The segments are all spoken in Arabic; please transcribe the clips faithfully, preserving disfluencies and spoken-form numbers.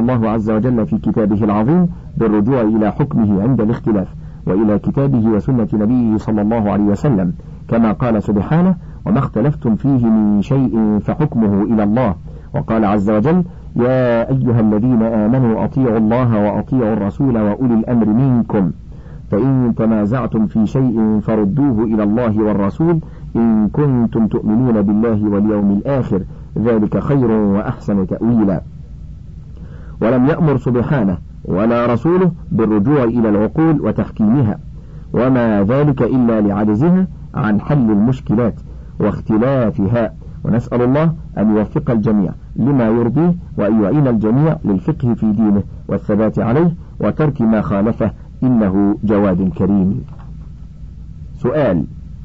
الله عز وجل في كتابه العظيم بالرجوع إلى حكمه عند الاختلاف، وإلى كتابه وسنة نبيه صلى الله عليه وسلم، كما قال سبحانه: وما اختلفتم فيه من شيء فحكمه إلى الله. وقال عز وجل: يا أيها الذين آمنوا أطيعوا الله وأطيعوا الرسول وأولي الأمر منكم، فإن تنازعتم في شيء فردوه إلى الله والرسول إن كنتم تؤمنون بالله واليوم الآخر، ذلك خير وأحسن تأويلا. ولم يأمر سبحانه ولا رسوله بالرجوع إلى العقول وتحكيمها، وما ذلك إلا لعجزها عن حل المشكلات واختلافها، ونسأل الله أن يوفق الجميع لما يرضيه، وأن يعين الجميع للفقه في دينه والثبات عليه وترك ما خالفه، إنه جواد كريم. سؤال: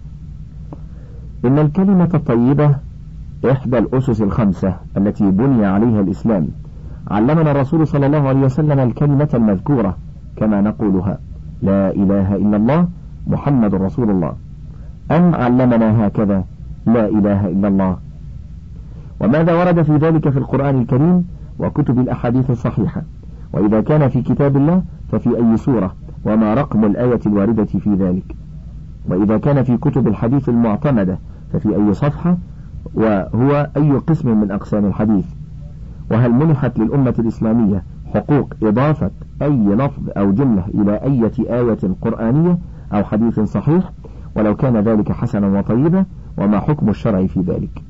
إن الكلمة الطيبة إحدى الأسس الخمسة التي بني عليها الإسلام. علمنا الرسول صلى الله عليه وسلم الكلمة المذكورة كما نقولها: لا إله إلا الله محمد رسول الله، أم علمنا هكذا لا إله إلا الله؟ وماذا ورد في ذلك في القرآن الكريم وكتب الأحاديث الصحيحة؟ وإذا كان في كتاب الله ففي أي سورة؟ وما رقم الآية الواردة في ذلك؟ وإذا كان في كتب الحديث المعتمدة ففي أي صفحة؟ وهو أي قسم من أقسام الحديث؟ وهل منحت للأمة الإسلامية حقوق إضافة أي لفظ أو جملة إلى أي آية قرآنية أو حديث صحيح؟ ولو كان ذلك حسنا وطيبا، وما حكم الشرع في ذلك؟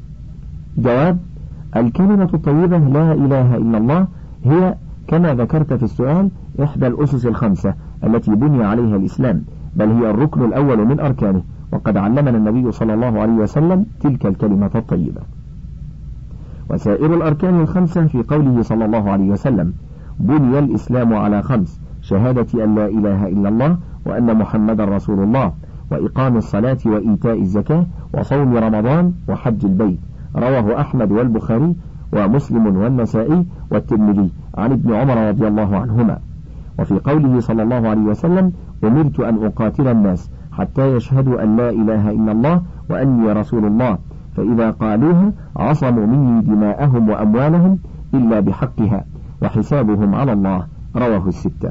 جواب: الكلمة الطيبة لا إله إلا الله هي كما ذكرت في السؤال إحدى الأسس الخمسة التي بني عليها الإسلام، بل هي الركن الأول من أركانه، وقد علمنا النبي صلى الله عليه وسلم تلك الكلمة الطيبة. وسائر الأركان الخمسة في قوله صلى الله عليه وسلم: بني الإسلام على خمس: شهادة أن لا إله إلا الله وأن محمد رسول الله، وإقام الصلاة وإيتاء الزكاة وصوم رمضان وحج البيت. رواه أحمد والبخاري ومسلم والنسائي والترمذي عن ابن عمر رضي الله عنهما. وفي قوله صلى الله عليه وسلم: أمرت أن أقاتل الناس حتى يشهدوا أن لا إله إلا الله وأني رسول الله، فإذا قالوها عصموا مني دماءهم وأموالهم إلا بحقها وحسابهم على الله. رواه الستة.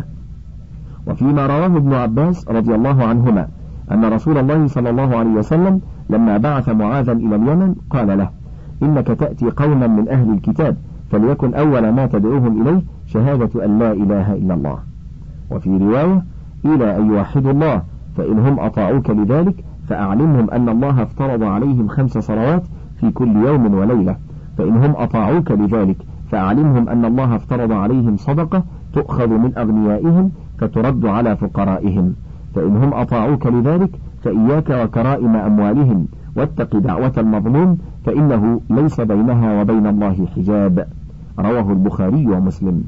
وفيما رواه ابن عباس رضي الله عنهما أن رسول الله صلى الله عليه وسلم لما بعث معاذا إلى اليمن قال له: إنك تأتي قوما من أهل الكتاب، فليكن أول ما تدعوهم إليه شهادة أن لا إله إلا الله. وفي رواية: إلى أن يوحدوا الله، فإنهم أطاعوك لذلك فأعلمهم أن الله افترض عليهم خمس صلوات في كل يوم وليلة، فإنهم أطاعوك لذلك فأعلمهم أن الله افترض عليهم صدقة تؤخذ من أغنيائهم فترد على فقرائهم، فإنهم أطاعوك لذلك فإياك وكرائم أموالهم، واتق دعوة المظلوم فإنه ليس بينها وبين الله حجاب. رواه البخاري ومسلم.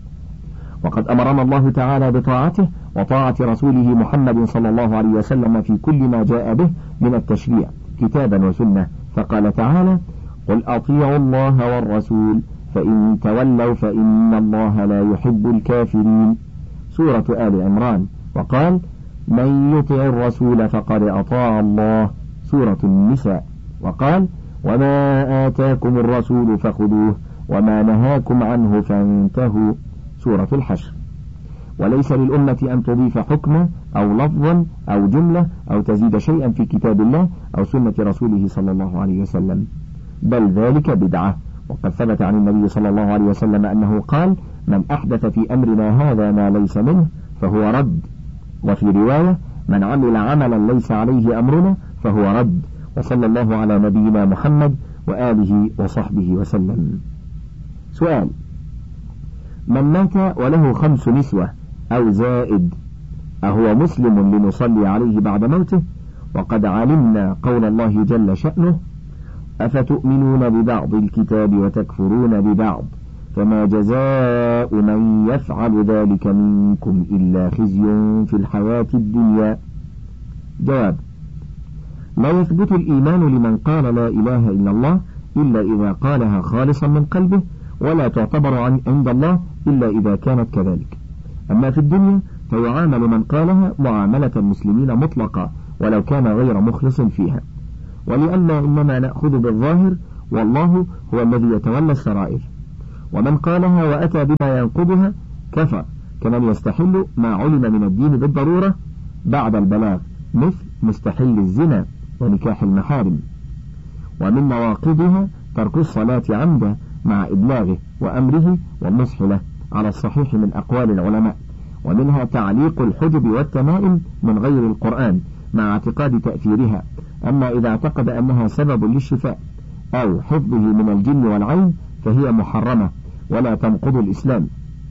وقد أمرنا الله تعالى بطاعته وطاعة رسوله محمد صلى الله عليه وسلم في كل ما جاء به من التشريع كتابا وسنة، فقال تعالى: قل أطيعوا الله والرسول فإن تولوا فإن الله لا يحب الكافرين. سورة آل عمران. وقال: من يطع الرسول فقد أطاع الله. سورة النساء. وقال: وما آتاكم الرسول فخذوه وما نهاكم عنه فانتهوا. سورة الحشر. وليس للأمة أن تضيف حكما أو لفظا أو جملة أو تزيد شيئا في كتاب الله أو سنة رسوله صلى الله عليه وسلم، بل ذلك بدعة. وقد ثبت عن النبي صلى الله عليه وسلم أنه قال: من أحدث في أمرنا هذا ما ليس منه فهو رد. وفي رواية: من عمل عملا ليس عليه أمرنا فهو رد. وصلى الله على نبينا محمد وآله وصحبه وسلم. سؤال: من مات وله خمس نسوة أو زائد أهو مسلم لنصلي عليه بعد موته؟ وقد علمنا قول الله جل شأنه: أفتؤمنون ببعض الكتاب وتكفرون ببعض فما جزاء من يفعل ذلك منكم إلا خزي في الحياة الدنيا. جواب: لا يثبت الإيمان لمن قال لا إله إلا الله إلا إذا قالها خالصا من قلبه، ولا تعتبر عند الله إلا إذا كانت كذلك. أما في الدنيا فيعامل من قالها معاملة المسلمين مطلقة ولو كان غير مخلص فيها، ولأن إنما نأخذ بالظاهر والله هو الذي يتولى السرائر. ومن قالها وأتى بما ينقضها كفر، كمن يستحل ما علم من الدين بالضرورة بعد البلاغ، مثل مستحل الزنا ونكاح المحارم. ومن نواقضها ترك الصلاة عمدا مع إبلاغه وأمره والنصح له على الصحيح من أقوال العلماء. ومنها تعليق الحجب والتمائم من غير القرآن مع اعتقاد تأثيرها، أما إذا اعتقد أنها سبب للشفاء أو حفظه من الجن والعين فهي محرمة ولا تنقض الإسلام،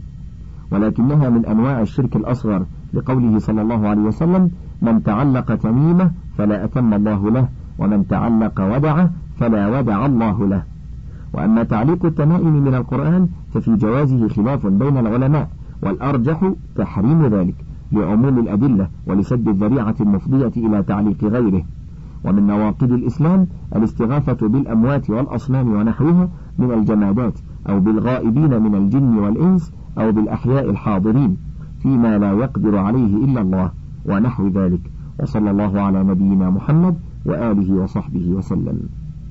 ولكنها من أنواع الشرك الأصغر، لقوله صلى الله عليه وسلم: من تعلق تميمة فلا أتم الله له، ومن تعلق ودعه فلا ودع الله له. وأما تعليق التمائم من القرآن ففي جوازه خلاف بين العلماء، والأرجح تحريم ذلك لعموم الأدلة ولسد الذريعة المفضية إلى تعليق غيره. ومن نواقض الإسلام الاستغاثة بالأموات والأصنام ونحوها من الجمادات، أو بالغائبين من الجن والإنس، أو بالأحياء الحاضرين فيما لا يقدر عليه إلا الله ونحو ذلك. وصلى الله على نبينا محمد وآله وصحبه وسلم.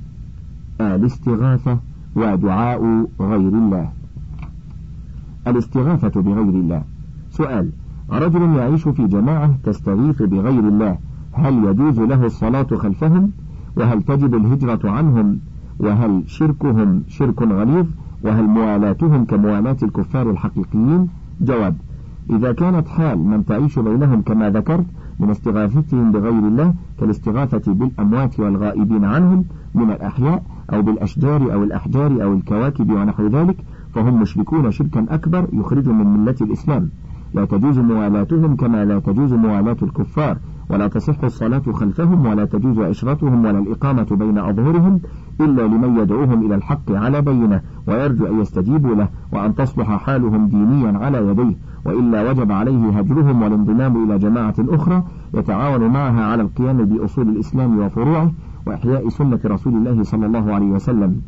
الاستغاثة ودعاء غير الله. الاستغاثة بغير الله. سؤال: رجل يعيش في جماعة تستغيث بغير الله، هل يجوز له الصلاة خلفهم؟ وهل تجب الهجرة عنهم؟ وهل شركهم شرك غليظ؟ وهل موالاتهم كموالاة الكفار الحقيقيين؟ جواب: إذا كانت حال من تعيش بينهم كما ذكرت من استغاثتهم بغير الله كالاستغاثة بالأموات والغائبين عنهم من الأحياء أو بالأشجار أو الأحجار أو الكواكب ونحو ذلك، فهم مشركون شركا أكبر يخرج من ملة الإسلام، لا تجوز موالاتهم كما لا تجوز موالاة الكفار، ولا تصح الصلاة خلفهم، ولا تجوز عشرتهم ولا الإقامة بين أظهرهم إلا لمن يدعوهم إلى الحق على بينه ويرجو أن يستجيبوا له وأن تصلح حالهم دينيا على يديه، وإلا وجب عليه هجرهم والانضمام إلى جماعة أخرى يتعاون معها على القيام بأصول الإسلام وفروعه وإحياء سنة رسول الله صلى الله عليه وسلم.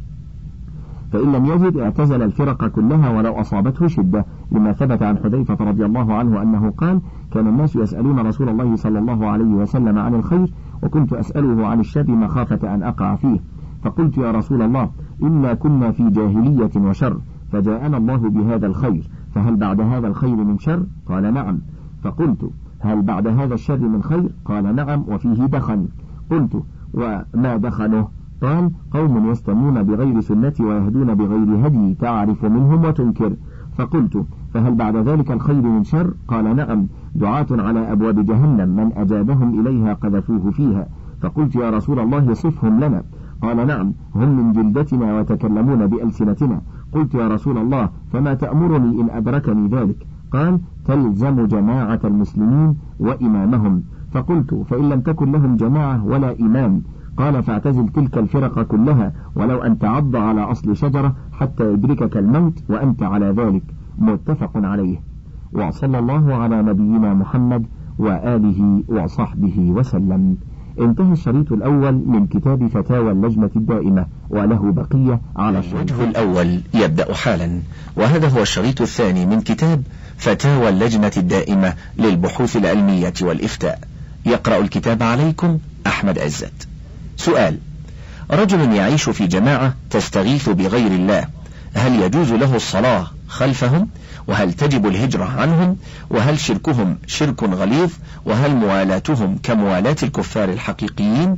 فإن لم يجد اعتزل الفرق كلها ولو أصابته شدة، لما ثبت عن حذيفة رضي الله عنه أنه قال: كان الناس يسألون رسول الله صلى الله عليه وسلم عن الخير، وكنت أسأله عن الشر مخافة أن أقع فيه، فقلت: يا رسول الله، إنا كنا في جاهلية وشر، فجاءنا الله بهذا الخير، فهل بعد هذا الخير من شر؟ قال: نعم. فقلت: هل بعد هذا الشر من خير؟ قال: نعم، وفيه دخن. قلت: وما دخنه؟ قال: قوم يستنون بغير سنتي ويهدون بغير هدي، تعرف منهم وتنكر. فقلت: فهل بعد ذلك الخير من شر؟ قال: نعم، دعاة على أبواب جهنم من أجابهم إليها قذفوه فيها. فقلت: يا رسول الله صفهم لنا. قال: نعم، هم من جلدتنا ويتكلمون بألسنتنا. قلت: يا رسول الله فما تأمرني إن أدركني ذلك؟ قال: تلزم جماعة المسلمين وإمامهم. فقلت: فإن لم تكن لهم جماعة ولا إمام؟ قال: فاعتزل تلك الفرق كلها ولو أن تعض على أصل شجرة حتى يدركك الموت وأنت على ذلك. متفق عليه. وصلى الله على نبينا محمد وآله وصحبه وسلم. انتهى الشريط الأول من كتاب فتاوى اللجنة الدائمة، وله بقية على الشريط. الوجه الأول يبدأ حالا، وهذا هو الشريط الثاني من كتاب فتاوى اللجنة الدائمة للبحوث العلمية والإفتاء. يقرأ الكتاب عليكم أحمد عزت. سؤال: رجل يعيش في جماعة تستغيث بغير الله، هل يجوز له الصلاة خلفهم؟ وهل تجب الهجرة عنهم؟ وهل شركهم شرك غليظ؟ وهل موالاتهم كموالاة الكفار الحقيقيين؟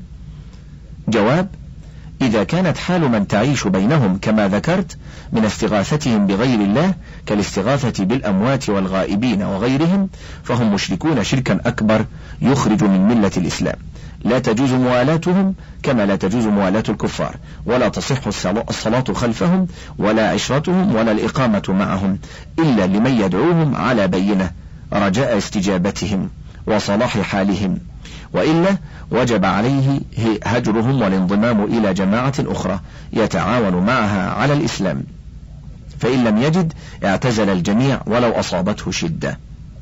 جواب: إذا كانت حال من تعيش بينهم كما ذكرت من استغاثتهم بغير الله كالاستغاثة بالأموات والغائبين وغيرهم، فهم مشركون شركا أكبر يخرج من ملة الإسلام، لا تجوز موالاتهم كما لا تجوز موالاة الكفار، ولا تصح الصلاة خلفهم ولا عشرتهم ولا الإقامة معهم إلا لمن يدعوهم على بينة رجاء استجابتهم وصلاح حالهم، وإلا وجب عليه هجرهم والانضمام إلى جماعة أخرى يتعاون معها على الإسلام، فإن لم يجد اعتزل الجميع ولو أصابته شدة.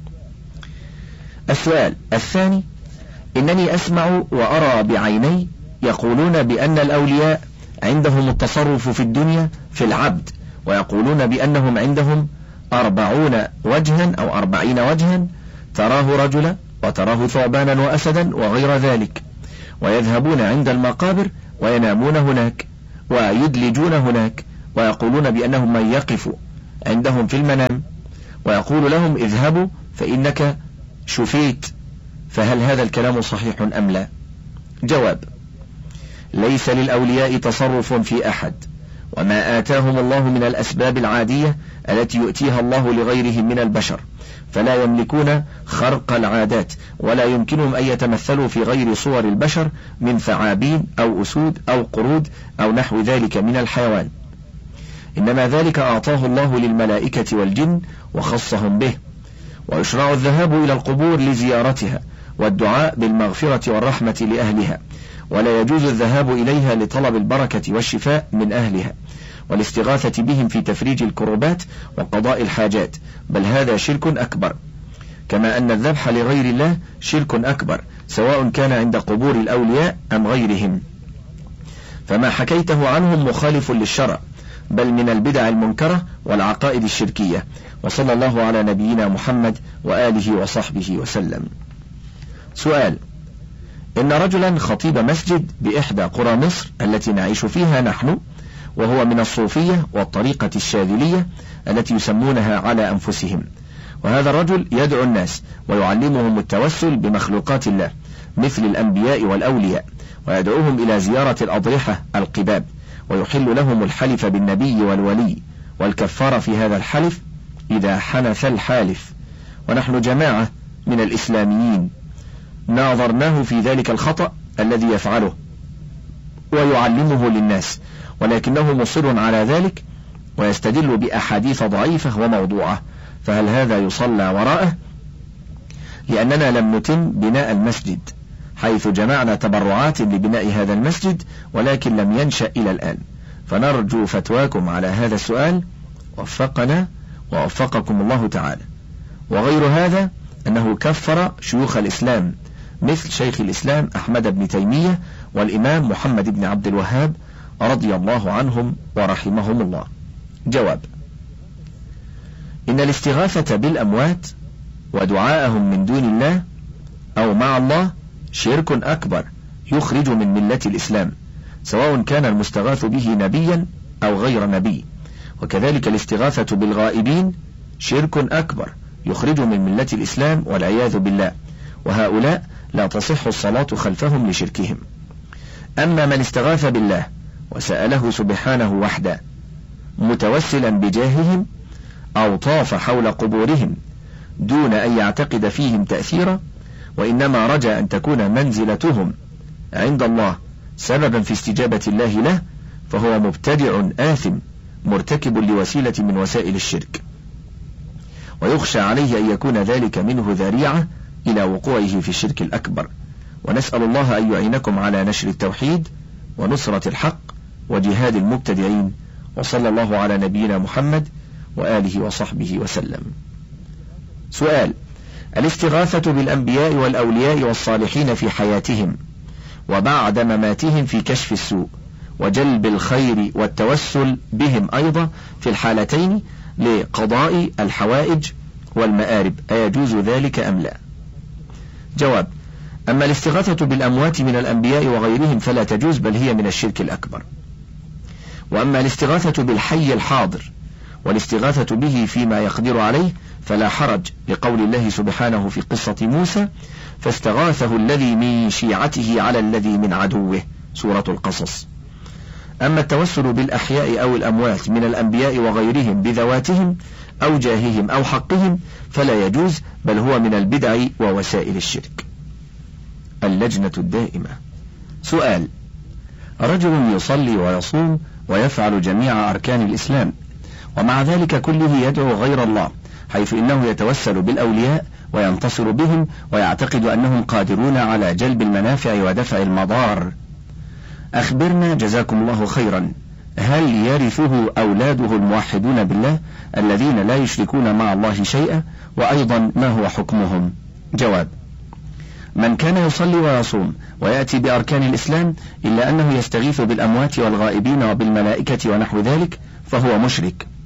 السؤال الثاني: إنني أسمع وأرى بعيني يقولون بأن الأولياء عندهم التصرف في الدنيا في العبد، ويقولون بأنهم عندهم أربعون وجها أو أربعين وجها، تراه رجلا وتراه ثعبانا وأسدا وغير ذلك، ويذهبون عند المقابر وينامون هناك ويدلجون هناك ويقولون بأنهم من يقف عندهم في المنام ويقول لهم اذهبوا فإنك شفيت، فهل هذا الكلام صحيح أم لا؟ جواب: ليس للأولياء تصرف في أحد، وما آتاهم الله من الأسباب العادية التي يؤتيها الله لغيرهم من البشر، فلا يملكون خرق العادات، ولا يمكنهم أن يتمثلوا في غير صور البشر من ثعابين أو أسود أو قرود أو نحو ذلك من الحيوان، إنما ذلك أعطاه الله للملائكة والجن وخصهم به. ويشرع الذهاب إلى القبور لزيارتها والدعاء بالمغفرة والرحمة لأهلها، ولا يجوز الذهاب إليها لطلب البركة والشفاء من أهلها والاستغاثة بهم في تفريج الكربات وقضاء الحاجات، بل هذا شرك أكبر، كما أن الذبح لغير الله شرك أكبر سواء كان عند قبور الأولياء أم غيرهم. فما حكيته عنهم مخالف للشرع، بل من البدع المنكرة والعقائد الشركية. وصلى الله على نبينا محمد وآله وصحبه وسلم. سؤال: إن رجلا خطيب مسجد بإحدى قرى مصر التي نعيش فيها نحن، وهو من الصوفية والطريقة الشاذلية التي يسمونها على أنفسهم، وهذا الرجل يدعو الناس ويعلمهم التوسل بمخلوقات الله مثل الأنبياء والأولياء، ويدعوهم إلى زيارة الأضرحة القباب، ويحل لهم الحلف بالنبي والولي والكفارة في هذا الحلف إذا حنث الحالف، ونحن جماعة من الإسلاميين ناظرناه في ذلك الخطأ الذي يفعله ويعلمه للناس، ولكنه مصر على ذلك ويستدل بأحاديث ضعيفة وموضوعة، فهل هذا يصلى وراءه؟ لأننا لم نتم بناء المسجد، حيث جمعنا تبرعات لبناء هذا المسجد ولكن لم ينشأ إلى الآن، فنرجو فتواكم على هذا السؤال، وفقنا ووفقكم الله تعالى. وغير هذا أنه كفر شيوخ الإسلام مثل شيخ الإسلام أحمد بن تيمية والإمام محمد بن عبد الوهاب رضي الله عنهم ورحمهم الله. جواب: إن الاستغاثة بالأموات ودعاءهم من دون الله أو مع الله شرك أكبر يخرج من ملة الإسلام، سواء كان المستغاث به نبيا أو غير نبي، وكذلك الاستغاثة بالغائبين شرك أكبر يخرج من ملة الإسلام والعياذ بالله، وهؤلاء لا تصح الصلاة خلفهم لشركهم. أما من استغاث بالله وسأله سبحانه وحده متوسلا بجاههم أو طاف حول قبورهم دون أن يعتقد فيهم تأثيرا، وإنما رجى أن تكون منزلتهم عند الله سببا في استجابة الله له، فهو مبتدع آثم مرتكب لوسيلة من وسائل الشرك، ويخشى عليه أن يكون ذلك منه ذريعة إلى وقوعه في الشرك الأكبر. ونسأل الله أن يعينكم على نشر التوحيد ونصرة الحق وجهاد المبتدعين، وصلى الله على نبينا محمد وآله وصحبه وسلم. سؤال: الاستغاثة بالأنبياء والأولياء والصالحين في حياتهم وبعد مماتهم في كشف السوء وجلب الخير والتوسل بهم أيضا في الحالتين لقضاء الحوائج والمآرب، أيجوز ذلك أم لا؟ جواب: أما الاستغاثة بالأموات من الأنبياء وغيرهم فلا تجوز، بل هي من الشرك الأكبر. وأما الاستغاثة بالحي الحاضر والاستغاثة به فيما يقدر عليه فلا حرج، لقول الله سبحانه في قصة موسى: فاستغاثه الذي من شيعته على الذي من عدوه، سورة القصص. أما التوسل بالأحياء أو الأموات من الأنبياء وغيرهم بذواتهم أو جاههم أو حقهم فلا يجوز، بل هو من البدع ووسائل الشرك. اللجنة الدائمة. سؤال: رجل يصلي ويصوم ويفعل جميع أركان الإسلام، ومع ذلك كله يدعو غير الله، حيث إنه يتوسل بالأولياء وينتصر بهم ويعتقد أنهم قادرون على جلب المنافع ودفع المضار. أخبرنا جزاكم الله خيرا، هل يرثه أولاده الموحدون بالله الذين لا يشركون مع الله شيئا؟ وأيضا ما هو حكمهم؟ جواب: من كان يصلي ويصوم ويأتي بأركان الإسلام إلا أنه يستغيث بالأموات والغائبين وبالملائكة ونحو ذلك فهو مشرك،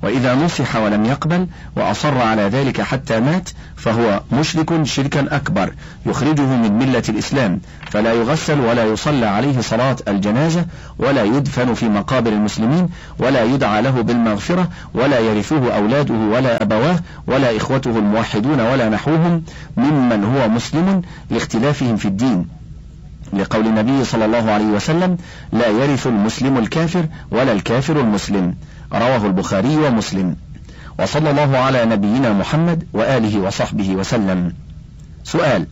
وإذا نصح ولم يقبل وأصر على ذلك حتى مات فهو مشرك شركا أكبر يخرجه من ملة الإسلام، فلا يغسل ولا يصلى عليه صلاة الجنازة ولا يدفن في مقابر المسلمين ولا يدعى له بالمغفرة ولا يرثه أولاده ولا أبواه ولا إخوته الموحدون ولا نحوهم ممن هو مسلم لاختلافهم في الدين، لقول النبي صلى الله عليه وسلم: لا يرث المسلم الكافر ولا الكافر المسلم، رواه البخاري ومسلم. وصلى الله على نبينا محمد وآله وصحبه وسلم. سؤال: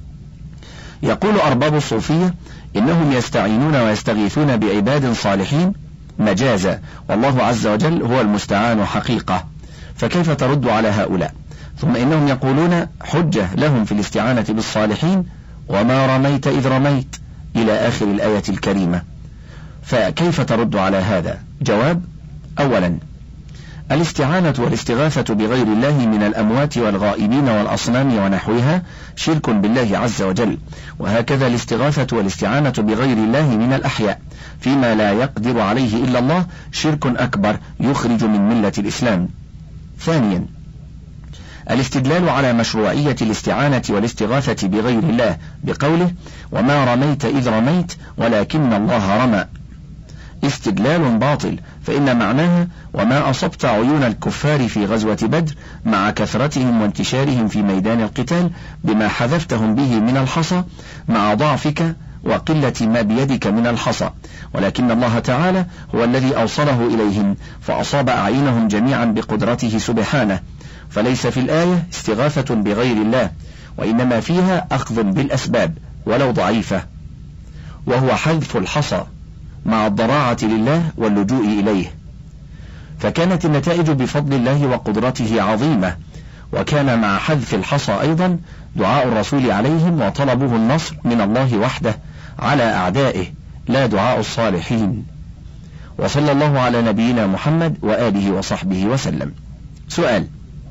يقول أرباب الصوفية إنهم يستعينون ويستغيثون بعباد صالحين مجازا، والله عز وجل هو المستعان حقيقة، فكيف ترد على هؤلاء؟ ثم إنهم يقولون حجة لهم في الاستعانة بالصالحين وما رميت إذ رميت إلى آخر الآية الكريمة، فكيف ترد على هذا؟ جواب: أولا، الاستعانة والاستغاثة بغير الله من الأموات والغائبين والأصنام ونحوها شرك بالله عز وجل، وهكذا الاستغاثة والاستعانة بغير الله من الأحياء فيما لا يقدر عليه إلا الله شرك أكبر يخرج من ملة الإسلام. ثانيا، الاستدلال على مشروعية الاستعانة والاستغاثة بغير الله بقوله: وما رميت إذ رميت ولكن الله رمى، استدلال باطل، فإن معناها: وما أصبت عيون الكفار في غزوة بدر مع كثرتهم وانتشارهم في ميدان القتال بما حذفتهم به من الحصى مع ضعفك وقلة ما بيدك من الحصى، ولكن الله تعالى هو الذي أوصله إليهم فأصاب أعينهم جميعا بقدرته سبحانه، فليس في الآية استغاثة بغير الله، وإنما فيها أخذ بالأسباب ولو ضعيفة، وهو حذف الحصى مع الضراعة لله واللجوء إليه، فكانت النتائج بفضل الله وقدرته عظيمة. وكان مع حذف الحصى أيضا دعاء الرسول عليهم وطلبه النصر من الله وحده على أعدائه، لا دعاء الصالحين. وصلى الله على نبينا محمد وآله وصحبه وسلم. سؤال: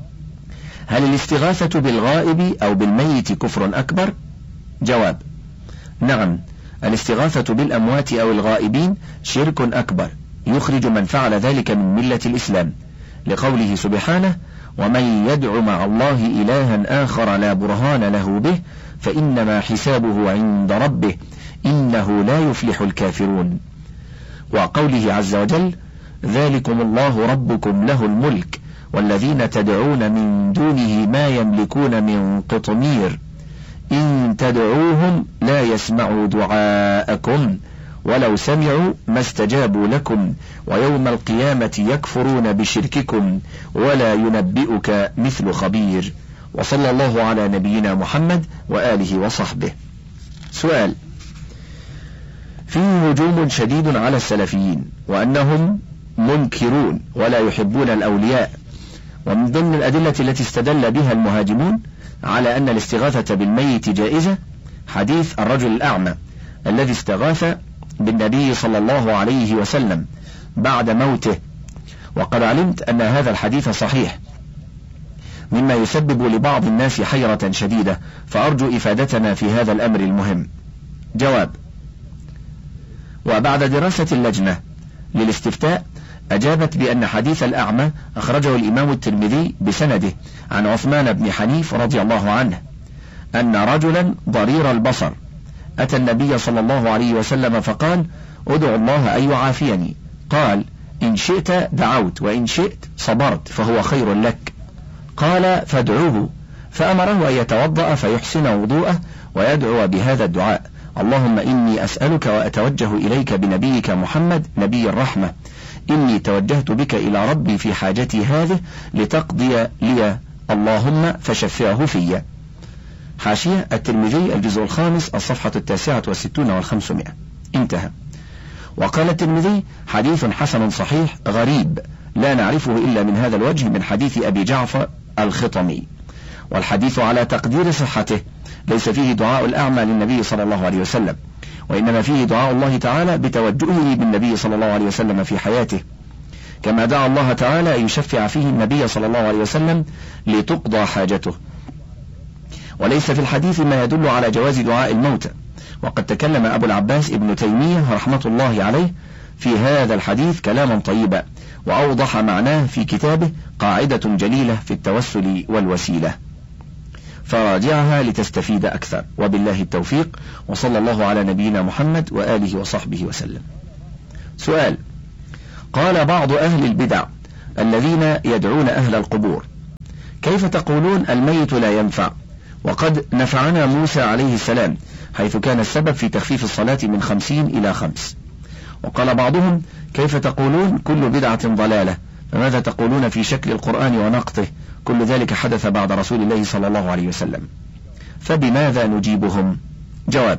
هل الاستغاثة بالغائب أو بالميت كفر أكبر؟ جواب: نعم، الاستغاثة بالأموات أو الغائبين شرك أكبر يخرج من فعل ذلك من ملة الإسلام، لقوله سبحانه: ومن يدع مع الله إلها آخر لا برهان له به فإنما حسابه عند ربه إنه لا يفلح الكافرون. وقوله عز وجل: ذلكم الله ربكم له الملك والذين تدعون من دونه ما يملكون من قطمير إن تدعوهم لا يسمعوا دعاءكم ولو سمعوا ما استجابوا لكم ويوم القيامة يكفرون بشرككم ولا ينبئك مثل خبير. وصلى الله على نبينا محمد وآله وصحبه. سؤال: فيه هجوم شديد على السلفيين وأنهم منكرون ولا يحبون الأولياء، ومن ضمن الأدلة التي استدل بها المهاجمون على أن الاستغاثة بالميت جائزة حديث الرجل الأعمى الذي استغاث بالنبي صلى الله عليه وسلم بعد موته، وقد علمت أن هذا الحديث صحيح، مما يسبب لبعض الناس حيرة شديدة، فأرجو إفادتنا في هذا الأمر المهم. جواب: وبعد دراسة اللجنة للاستفتاء أجابت بأن حديث الأعمى أخرجه الإمام الترمذي بسنده عن عثمان بن حنيف رضي الله عنه أن رجلا ضرير البصر أتى النبي صلى الله عليه وسلم فقال: ادعو الله أن يعافيني. قال: إن شئت دعوت وإن شئت صبرت فهو خير لك. قال: فادعوه، فأمره أن يتوضأ فيحسن وضوءه ويدعو بهذا الدعاء: اللهم إني أسألك وأتوجه إليك بنبيك محمد نبي الرحمة، إني توجهت بك إلى ربي في حاجتي هذه لتقضي لي، اللهم فشفعه في. حاشية الترمذي الجزء الخامس الصفحة التاسعة والستون والخمسمائة. انتهى. وقال الترمذي: حديث حسن صحيح غريب لا نعرفه إلا من هذا الوجه من حديث أبي جعفر الخطمي. والحديث على تقدير صحته ليس فيه دعاء الأعمى للنبي صلى الله عليه وسلم، وإنما فيه دعاء الله تعالى بتوجهه بالنبي صلى الله عليه وسلم في حياته، كما دعا الله تعالى أن يشفع فيه النبي صلى الله عليه وسلم لتقضى حاجته. وليس في الحديث ما يدل على جواز دعاء الموتى، وقد تكلم أبو العباس ابن تيمية رحمة الله عليه في هذا الحديث كلاما طيبا، وأوضح معناه في كتابه قاعدة جليلة في التوسل والوسيلة، فراجعها لتستفيد أكثر، وبالله التوفيق، وصلى الله على نبينا محمد وآله وصحبه وسلم. سؤال: قال بعض أهل البدع الذين يدعون أهل القبور: كيف تقولون الميت لا ينفع وقد نفعنا موسى عليه السلام حيث كان السبب في تخفيف الصلاة من خمسين إلى خمس؟ وقال بعضهم: كيف تقولون كل بدعة ضلالة، فماذا تقولون في شكل القرآن ونقطه؟ كل ذلك حدث بعد رسول الله صلى الله عليه وسلم. فبماذا نجيبهم؟ جواب: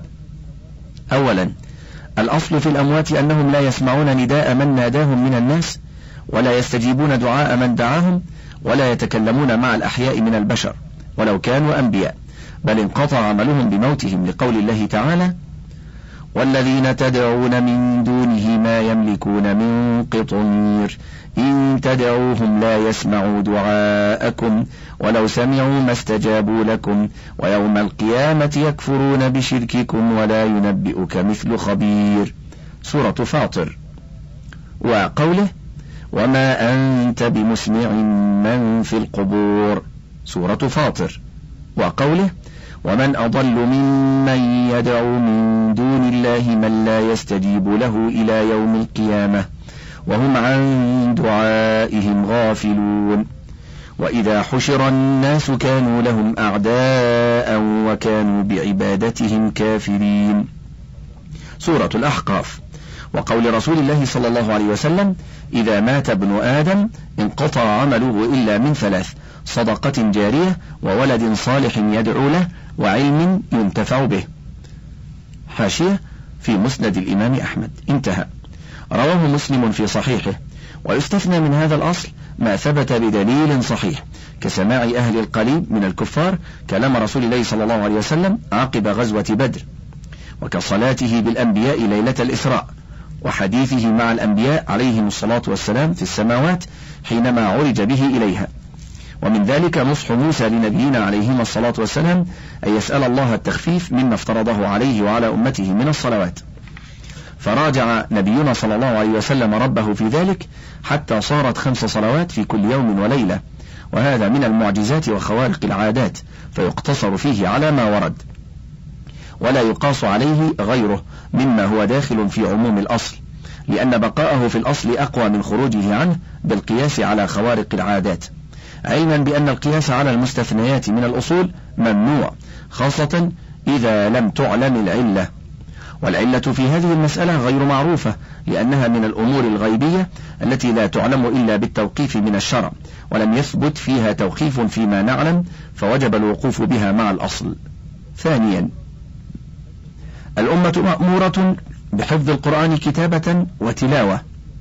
أولا، الأصل في الأموات أنهم لا يسمعون نداء من ناداهم من الناس، ولا يستجيبون دعاء من دعاهم، ولا يتكلمون مع الأحياء من البشر ولو كانوا أنبياء، بل انقطع عملهم بموتهم، لقول الله تعالى: والذين تدعون من دونه ما يملكون من قطمير إن تدعوهم لا يسمعوا دعاءكم ولو سمعوا ما استجابوا لكم ويوم القيامة يكفرون بشرككم ولا ينبئك مثل خبير. سورة فاطر. وقوله: وما أنت بمسمع من في القبور، سورة فاطر. وقوله: ومن أضل ممن يدعو من دون الله من لا يستجيب له إلى يوم القيامة وهم عن دعائهم غافلون. وإذا حشر الناس كانوا لهم أعداء وكانوا بعبادتهم كافرين. سورة الأحقاف. وقول رسول الله صلى الله عليه وسلم: إذا مات ابن آدم انقطع عمله إلا من ثلاث: صدقة جارية وولد صالح يدعو له وعلم ينتفع به. حاشية في مسند الإمام أحمد. انتهى. رواه مسلم في صحيحه. ويستثنى من هذا الأصل ما ثبت بدليل صحيح كسماع أهل القليب من الكفار كلام رسول الله صلى الله عليه وسلم عقب غزوة بدر، وكصلاته بالأنبياء ليلة الإسراء، وحديثه مع الأنبياء عليهم الصلاة والسلام في السماوات حينما عرج به إليها. ومن ذلك نصح موسى لنبينا عليهما الصلاة والسلام أن يسأل الله التخفيف مما افترضه عليه وعلى أمته من الصلوات، فراجع نبينا صلى الله عليه وسلم ربه في ذلك حتى صارت خمس صلوات في كل يوم وليلة، وهذا من المعجزات وخوارق العادات، فيقتصر فيه على ما ورد ولا يقاس عليه غيره مما هو داخل في عموم الأصل، لأن بقاءه في الأصل أقوى من خروجه عنه بالقياس على خوارق العادات، علما بأن القياس على المستثنيات من الأصول ممنوع، خاصة إذا لم تعلم العلة. والعلة في هذه المسألة غير معروفة، لأنها من الأمور الغيبية التي لا تعلم إلا بالتوقيف من الشرع، ولم يثبت فيها توقيف فيما نعلم، فوجب الوقوف بها مع الأصل. ثانيا، الأمة مأمورة بحفظ القرآن كتابة وتلاوة،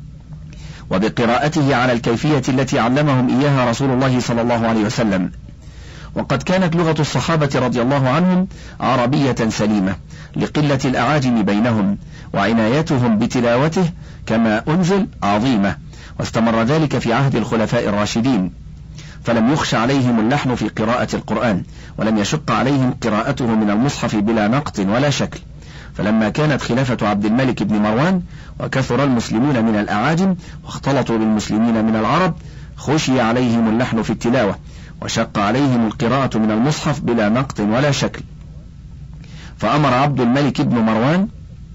وبقراءته على الكيفية التي علمهم إياها رسول الله صلى الله عليه وسلم. وقد كانت لغة الصحابة رضي الله عنهم عربية سليمة لقلة الأعاجم بينهم، وعنايتهم بتلاوته كما أنزل عظيمة، واستمر ذلك في عهد الخلفاء الراشدين، فلم يخش عليهم اللحن في قراءة القرآن، ولم يشق عليهم قراءته من المصحف بلا نقط ولا شكل. فلما كانت خلافة عبد الملك بن مروان وكثر المسلمون من الأعاجم واختلطوا بالمسلمين من العرب، خشي عليهم اللحن في التلاوة، وشق عليهم القراءة من المصحف بلا نقط ولا شكل، فأمر عبد الملك بن مروان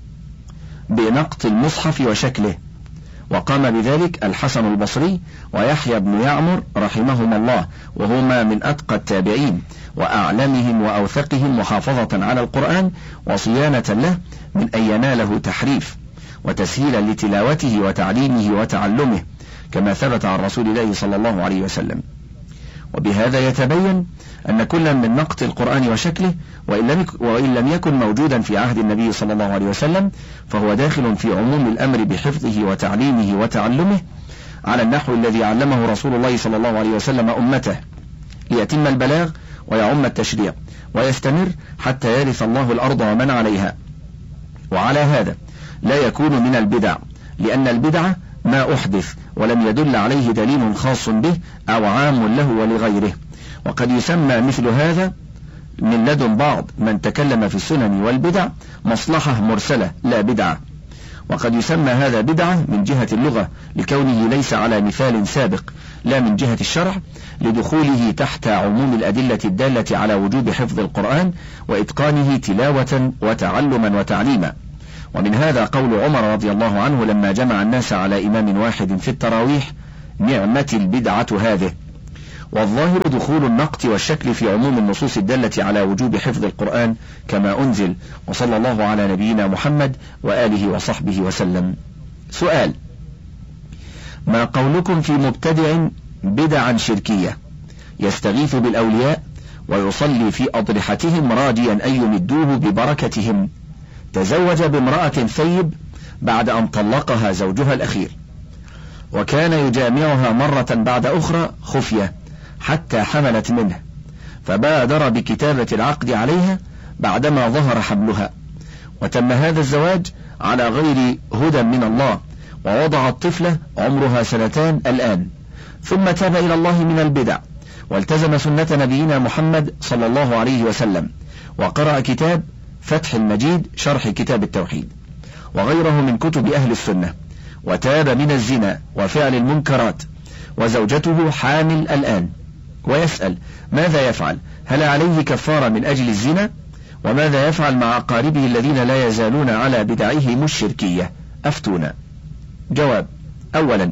بنقط المصحف وشكله، وقام بذلك الحسن البصري ويحيى بن يعمر رحمهما الله، وهما من أتقى التابعين وأعلمهم وأوثقهم محافظة على القرآن وصيانة له من أن يناله تحريف، وتسهيلا لتلاوته وتعليمه وتعلمه، كما ثبت عن رسول الله صلى الله عليه وسلم. وبهذا يتبين أن كلا من نقط القرآن وشكله وإن لم يكن موجودا في عهد النبي صلى الله عليه وسلم، فهو داخل في عموم الأمر بحفظه وتعليمه وتعلمه على النحو الذي علمه رسول الله صلى الله عليه وسلم أمته، ليتم البلاغ ويعم التشريع ويستمر حتى يرث الله الأرض ومن عليها. وعلى هذا لا يكون من البدع، لأن البدعة ما أحدث ولم يدل عليه دليل خاص به أو عام له ولغيره، وقد يسمى مثل هذا من لدن بعض من تكلم في السنن والبدع مصلحة مرسلة لا بدعة. وقد يسمى هذا بدعة من جهة اللغة لكونه ليس على مثال سابق، لا من جهة الشرع لدخوله تحت عموم الأدلة الدالة على وجوب حفظ القرآن وإتقانه تلاوة وتعلما وتعليما. ومن هذا قول عمر رضي الله عنه لما جمع الناس على إمام واحد في التراويح: نعمة البدعة هذه. والظاهر دخول النقط والشكل في عموم النصوص الدالة على وجوب حفظ القرآن كما أنزل، وصلى الله على نبينا محمد وآله وصحبه وسلم. سؤال: ما قولكم في مبتدع بدعا شركية يستغيث بالأولياء ويصلي في أضرحتهم راجيا أن يمدوه ببركتهم، تزوج بامرأة ثيب بعد أن طلقها زوجها الأخير، وكان يجامعها مرة بعد أخرى خفية حتى حملت منه، فبادر بكتابة العقد عليها بعدما ظهر حملها، وتم هذا الزواج على غير هدى من الله، ووضع الطفلة عمرها سنتان الآن، ثم تاب إلى الله من البدع والتزم سنة نبينا محمد صلى الله عليه وسلم، وقرأ كتاب فتح المجيد شرح كتاب التوحيد وغيره من كتب أهل السنة، وتاب من الزنا وفعل المنكرات، وزوجته حامل الآن، ويسأل: ماذا يفعل؟ هل عليه كفارة من أجل الزنا؟ وماذا يفعل مع أقاربه الذين لا يزالون على بدعهم الشركية؟ أفتونا. جواب: أولا،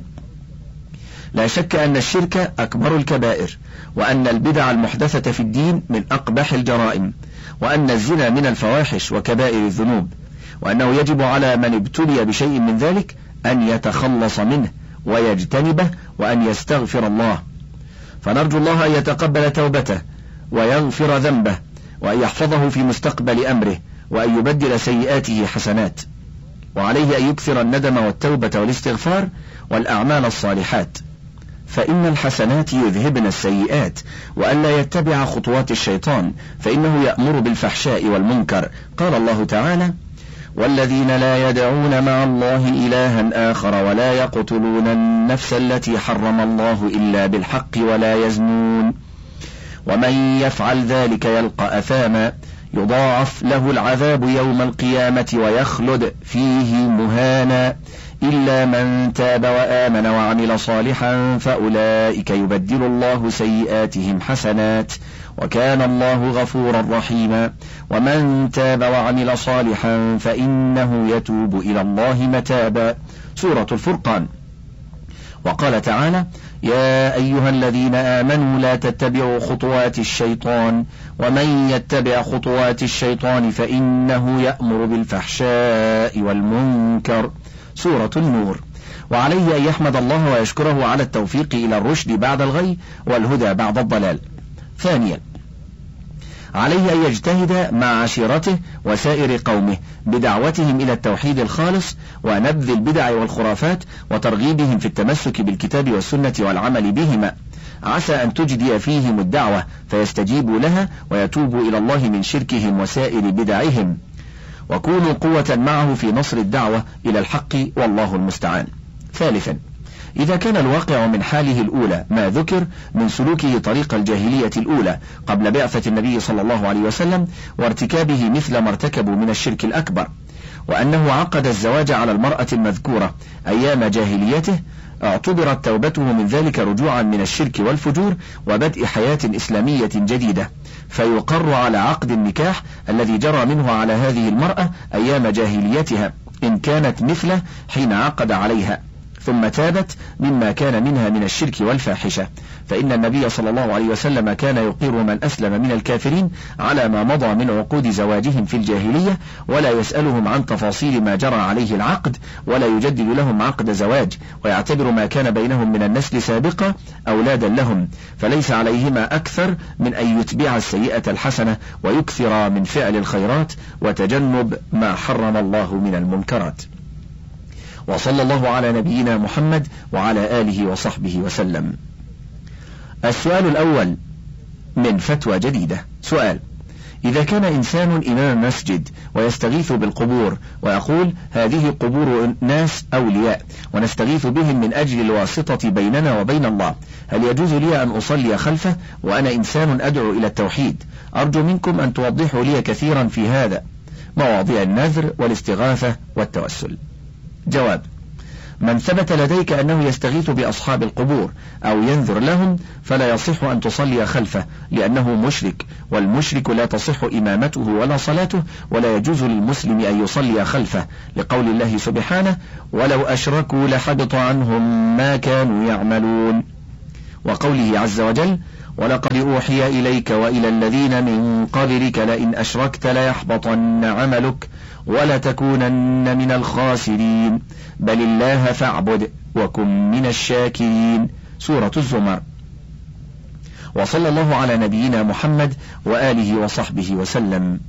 لا شك أن الشرك أكبر الكبائر، وأن البدع المحدثة في الدين من أقبح الجرائم، وأن الزنا من الفواحش وكبائر الذنوب، وأنه يجب على من ابتلي بشيء من ذلك أن يتخلص منه ويجتنبه وأن يستغفر الله، فنرجو الله أن يتقبل توبته ويغفر ذنبه وأن يحفظه في مستقبل أمره وأن يبدل سيئاته حسنات، وعليه أن يكثر الندم والتوبة والاستغفار والأعمال الصالحات، فإن الحسنات يذهبن السيئات، وأن لا يتبع خطوات الشيطان فإنه يأمر بالفحشاء والمنكر. قال الله تعالى: والذين لا يدعون مع الله إلها آخر ولا يقتلون النفس التي حرم الله إلا بالحق ولا يزنون ومن يفعل ذلك يلقى أثاما يضاعف له العذاب يوم القيامة ويخلد فيه مهانا إلا من تاب وآمن وعمل صالحا فأولئك يبدل الله سيئاتهم حسنات وكان الله غفورا رحيما ومن تاب وعمل صالحا فإنه يتوب إلى الله متابا. سورة الفرقان. وقال تعالى: يا أيها الذين آمنوا لا تتبعوا خطوات الشيطان ومن يتبع خطوات الشيطان فإنه يأمر بالفحشاء والمنكر. سورة النور. وعليه أن يحمد الله ويشكره على التوفيق إلى الرشد بعد الغي والهدى بعد الضلال. ثانيا، عليه أن يجتهد مع عشيرته وسائر قومه بدعوتهم إلى التوحيد الخالص ونبذ البدع والخرافات وترغيبهم في التمسك بالكتاب والسنة والعمل بهما، عسى أن تجدي فيهم الدعوة فيستجيبوا لها ويتوبوا إلى الله من شركهم وسائر بدعهم، وكونوا قوة معه في نصر الدعوة إلى الحق والله المستعان. ثالثا، إذا كان الواقع من حاله الأولى ما ذكر من سلوكه طريق الجاهلية الأولى قبل بعثة النبي صلى الله عليه وسلم وارتكابه مثل ما ارتكبوا من الشرك الأكبر، وأنه عقد الزواج على المرأة المذكورة أيام جاهليته، اعتبرت توبته من ذلك رجوعا من الشرك والفجور وبدء حياة إسلامية جديدة، فيقر على عقد النكاح الذي جرى منه على هذه المرأة أيام جاهليتها إن كانت مثله حين عقد عليها ثم تابت مما كان منها من الشرك والفاحشة، فإن النبي صلى الله عليه وسلم كان يقر من أسلم من الكافرين على ما مضى من عقود زواجهم في الجاهلية، ولا يسألهم عن تفاصيل ما جرى عليه العقد، ولا يجدد لهم عقد زواج، ويعتبر ما كان بينهم من النسل سابقا أولادا لهم، فليس عليهما أكثر من أن يتبع السيئة الحسنة ويكثر من فعل الخيرات وتجنب ما حرم الله من المنكرات. وصلى الله على نبينا محمد وعلى آله وصحبه وسلم. السؤال الأول من فتوى جديدة. سؤال: إذا كان إنسان إمام مسجد ويستغيث بالقبور ويقول هذه قبور ناس أولياء ونستغيث بهم من أجل الواسطة بيننا وبين الله، هل يجوز لي أن أصلي خلفه وأنا إنسان أدعو إلى التوحيد؟ أرجو منكم أن توضحوا لي كثيرا في هذا، مواضيع النذر والاستغاثة والتوسل. جواب: من ثبت لديك أنه يستغيث بأصحاب القبور أو ينذر لهم فلا يصح أن تصلي خلفه لأنه مشرك، والمشرك لا تصح إمامته ولا صلاته، ولا يجوز للمسلم أن يصلي خلفه، لقول الله سبحانه: ولو أشركوا لحبط عنهم ما كانوا يعملون، وقوله عز وجل: ولقد أوحي إليك وإلى الذين من قبلك لئن أشركت ليحبطن عملك ولتكونن من الخاسرين بل الله فاعبد وكن من الشاكرين. سورة الزمر. وصلى الله على نبينا محمد وآله وصحبه وسلم.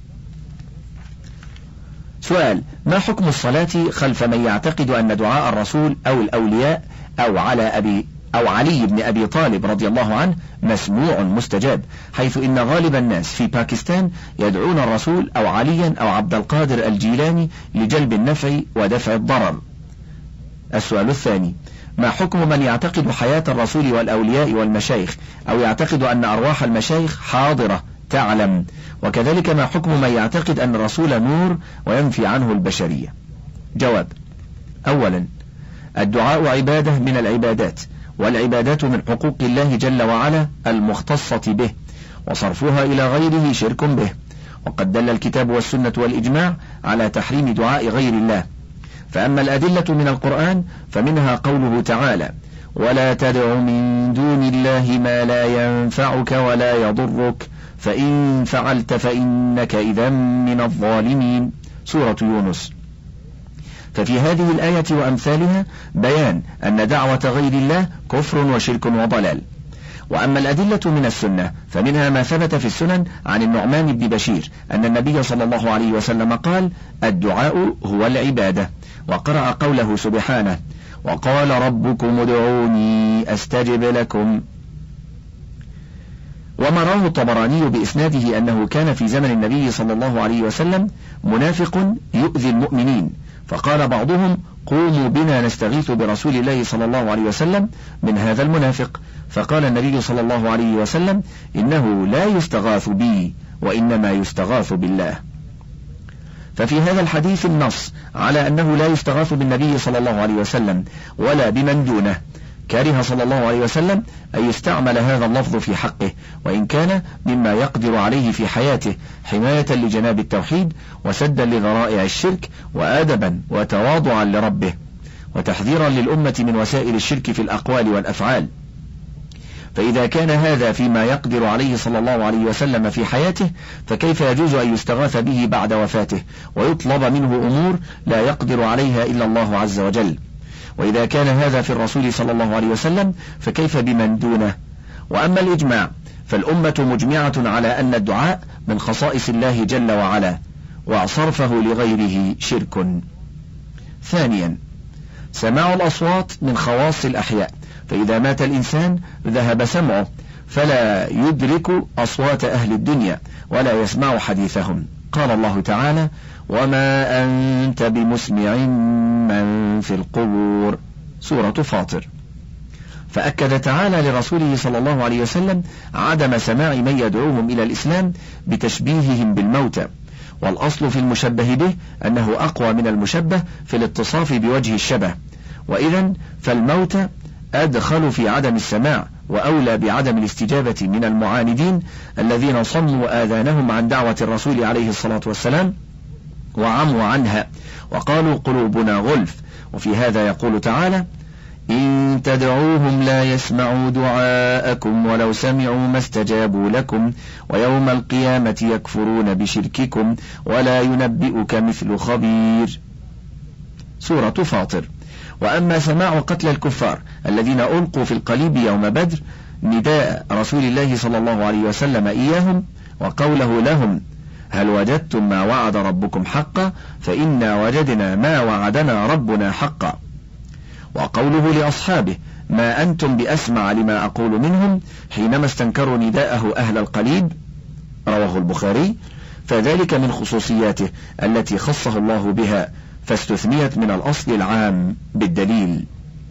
سؤال: ما حكم الصلاة خلف من يعتقد أن دعاء الرسول أو الأولياء أو على أبي أو علي بن أبي طالب رضي الله عنه مسموع مستجاب، حيث إن غالب الناس في باكستان يدعون الرسول أو عليا أو عبد القادر الجيلاني لجلب النفع ودفع الضرر؟ السؤال الثاني: ما حكم من يعتقد حياة الرسول والأولياء والمشايخ أو يعتقد أن أرواح المشايخ حاضرة تعلم؟ وكذلك ما حكم من يعتقد أن الرسول نور وينفي عنه البشرية؟ جواب: أولا، الدعاء عبادة من العبادات، والعبادات من حقوق الله جل وعلا المختصة به، وصرفها إلى غيره شرك به، وقد دل الكتاب والسنة والإجماع على تحريم دعاء غير الله. فأما الأدلة من القرآن فمنها قوله تعالى: ولا تدع من دون الله ما لا ينفعك ولا يضرك فإن فعلت فإنك إذا من الظالمين. سورة يونس. ففي هذه الآية وأمثالها بيان أن دعوة غير الله كفر وشرك وضلال. وأما الأدلة من السنة فمنها ما ثبت في السنن عن النعمان بن بشير أن النبي صلى الله عليه وسلم قال: الدعاء هو العبادة، وقرأ قوله سبحانه: وقال ربكم ادعوني أستجب لكم. وما رواه الطبراني بإسناده أنه كان في زمن النبي صلى الله عليه وسلم منافق يؤذي المؤمنين، فقال بعضهم: قوموا بنا نستغيث برسول الله صلى الله عليه وسلم من هذا المنافق، فقال النبي صلى الله عليه وسلم: إنه لا يستغاث بي وإنما يستغاث بالله. ففي هذا الحديث النص على أنه لا يستغاث بالنبي صلى الله عليه وسلم ولا بمن دونه. كره صلى الله عليه وسلم أن يستعمل هذا اللفظ في حقه، وإن كان مما يقدر عليه في حياته حماية لجناب التوحيد وسدا لذرائع الشرك وأدبا وتواضعا لربه وتحذيرا للأمة من وسائل الشرك في الأقوال والأفعال. فإذا كان هذا فيما يقدر عليه صلى الله عليه وسلم في حياته، فكيف يجوز أن يستغاث به بعد وفاته ويطلب منه أمور لا يقدر عليها إلا الله عز وجل؟ وإذا كان هذا في الرسول صلى الله عليه وسلم فكيف بمن دونه؟ وأما الإجماع فالأمة مجمعة على أن الدعاء من خصائص الله جل وعلا، وصرفه لغيره شرك. ثانيا، سماع الأصوات من خواص الأحياء، فإذا مات الإنسان ذهب سمعه فلا يدرك أصوات أهل الدنيا ولا يسمع حديثهم. قال الله تعالى: وما أنت بمسمع من في القبور. سورة فاطر. فأكد تعالى لرسوله صلى الله عليه وسلم عدم سماع من يدعوهم إلى الإسلام بتشبيههم بالموتى، والأصل في المشبه به أنه أقوى من المشبه في الاتصاف بوجه الشبه، وإذن فالموتى أدخل في عدم السماع وأولى بعدم الاستجابة من المعاندين الذين صموا آذانهم عن دعوة الرسول عليه الصلاة والسلام وعموا عنها وقالوا قلوبنا غلف. وفي هذا يقول تعالى: إن تدعوهم لا يسمعوا دعاءكم ولو سمعوا ما استجابوا لكم ويوم القيامة يكفرون بشرككم ولا ينبئك مثل خبير. سورة فاطر. وأما سماع قتل الكفار الذين ألقوا في القليب يوم بدر نداء رسول الله صلى الله عليه وسلم إياهم وقوله لهم: هل وجدتم ما وعد ربكم حقا فإنا وجدنا ما وعدنا ربنا حقا. وقوله لأصحابه: ما أنتم بأسمع لما أقول منهم حينما استنكروا نداءه أهل القليب، رواه البخاري، فذلك من خصوصياته التي خصه الله بها، فاستثنيت من الأصل العام بالدليل.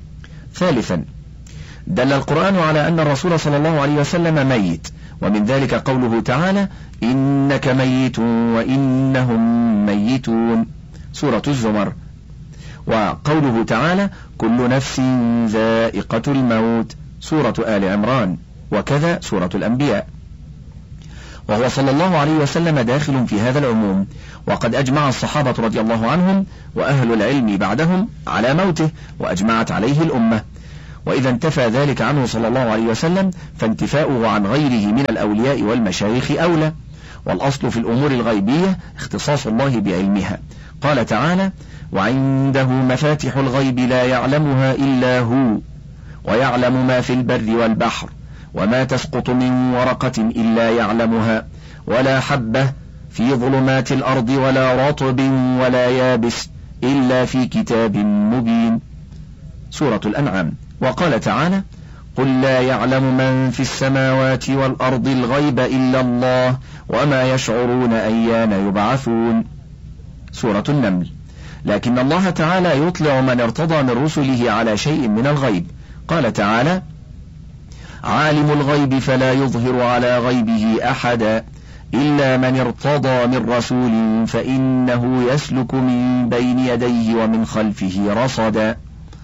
ثالثا، دل القرآن على أن الرسول صلى الله عليه وسلم ميت، ومن ذلك قوله تعالى: إنك ميت وإنهم ميتون. سورة الزمر. وقوله تعالى كل نفس ذائقة الموت سورة آل عمران، وكذا سورة الأنبياء. وهو صلى الله عليه وسلم داخل في هذا العموم، وقد أجمع الصحابة رضي الله عنهم وأهل العلم بعدهم على موته، وأجمعت عليه الأمة. وإذا انتفى ذلك عنه صلى الله عليه وسلم فانتفاؤه عن غيره من الأولياء والمشايخ أولى. والأصل في الأمور الغيبية اختصاص الله بعلمها. قال تعالى وعنده مفاتح الغيب لا يعلمها إلا هو ويعلم ما في البر والبحر وما تسقط من ورقة إلا يعلمها ولا حبة في ظلمات الأرض ولا رطب ولا يابس إلا في كتاب مبين سورة الأنعام. وقال تعالى قل لا يعلم من في السماوات والأرض الغيب إلا الله وما يشعرون أيان يبعثون سورة النمل. لكن الله تعالى يطلع من ارتضى من رسله على شيء من الغيب. قال تعالى عالم الغيب فلا يظهر على غيبه أحدا إلا من ارتضى من رسول فإنه يسلك من بين يديه ومن خلفه رصدا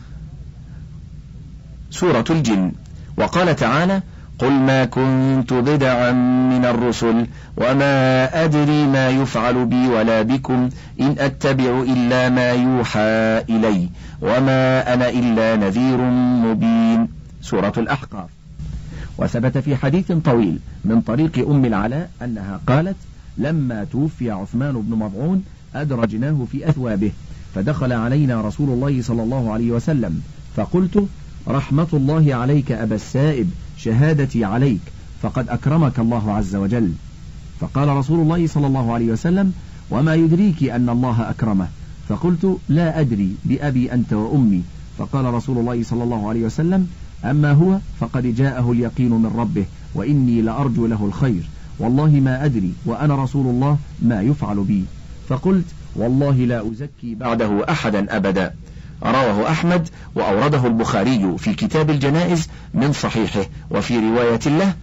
سورة الجن. وقال تعالى قل ما كنت بدعا من الرسل وما أدري ما يفعل بي ولا بكم إن أتبع إلا ما يوحى إلي وما أنا إلا نذير مبين سورة الأحقاف. وثبت في حديث طويل من طريق أم العلاء أنها قالت لما توفي عثمان بن مضعون أدرجناه في أثوابه فدخل علينا رسول الله صلى الله عليه وسلم فقلت رحمة الله عليك أبا السائب شهادتي عليك فقد أكرمك الله عز وجل. فقال رسول الله صلى الله عليه وسلم وما يدريك أن الله أكرمه؟ فقلت لا أدري بأبي أنت وأمي. فقال رسول الله صلى الله عليه وسلم أما هو فقد جاءه اليقين من ربه وإني لأرجو له الخير والله ما أدري وأنا رسول الله ما يفعل بي. فقلت والله لا أزكي بعده أحدا أبدا. رواه أحمد وأورده البخاري في كتاب الجنائز من صحيحه. وفي رواية له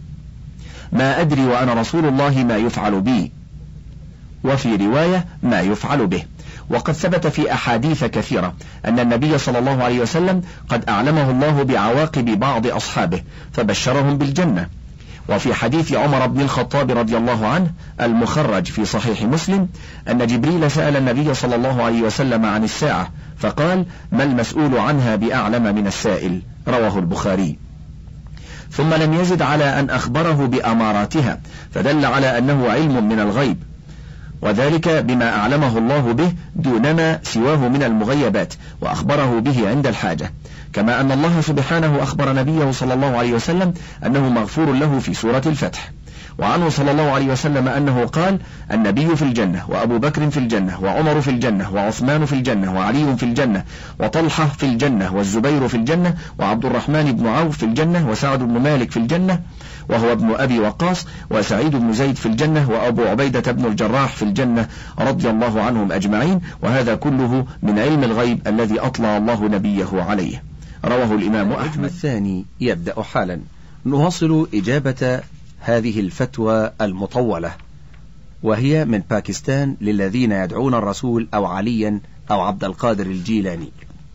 ما أدري وأنا رسول الله ما يفعل بي، وفي رواية ما يفعل به. وقد ثبت في أحاديث كثيرة أن النبي صلى الله عليه وسلم قد أعلمه الله بعواقب بعض أصحابه فبشرهم بالجنة. وفي حديث عمر بن الخطاب رضي الله عنه المخرج في صحيح مسلم أن جبريل سأل النبي صلى الله عليه وسلم عن الساعة فقال ما المسؤول عنها بأعلم من السائل. رواه البخاري. ثم لم يزد على أن أخبره بأماراتها فدل على أنه علم من الغيب، وذلك بما أعلمه الله به دونما سواه من المغيبات وأخبره به عند الحاجة، كما أن الله سبحانه أخبر نبيه صلى الله عليه وسلم أنه مغفور له في سورة الفتح. وعنه صلى الله عليه وسلم أنه قال النبي في الجنة وأبو بكر في الجنة وعمر في الجنة وعثمان في الجنة وعلي في الجنة وطلحة في الجنة والزبير في الجنة وعبد الرحمن بن عوف في الجنة وسعد بن مالك في الجنة وهو ابن أبي وقاص وسعيد بن زيد في الجنة وأبو عبيدة بن الجراح في الجنة رضي الله عنهم أجمعين. وهذا كله من علم الغيب الذي أطلع الله نبيه عليه. رواه الإمام أحمد. الثاني يبدأ حالا. نواصل إجابة هذه الفتوى المطولة، وهي من باكستان للذين يدعون الرسول أو عليا أو عبد القادر الجيلاني.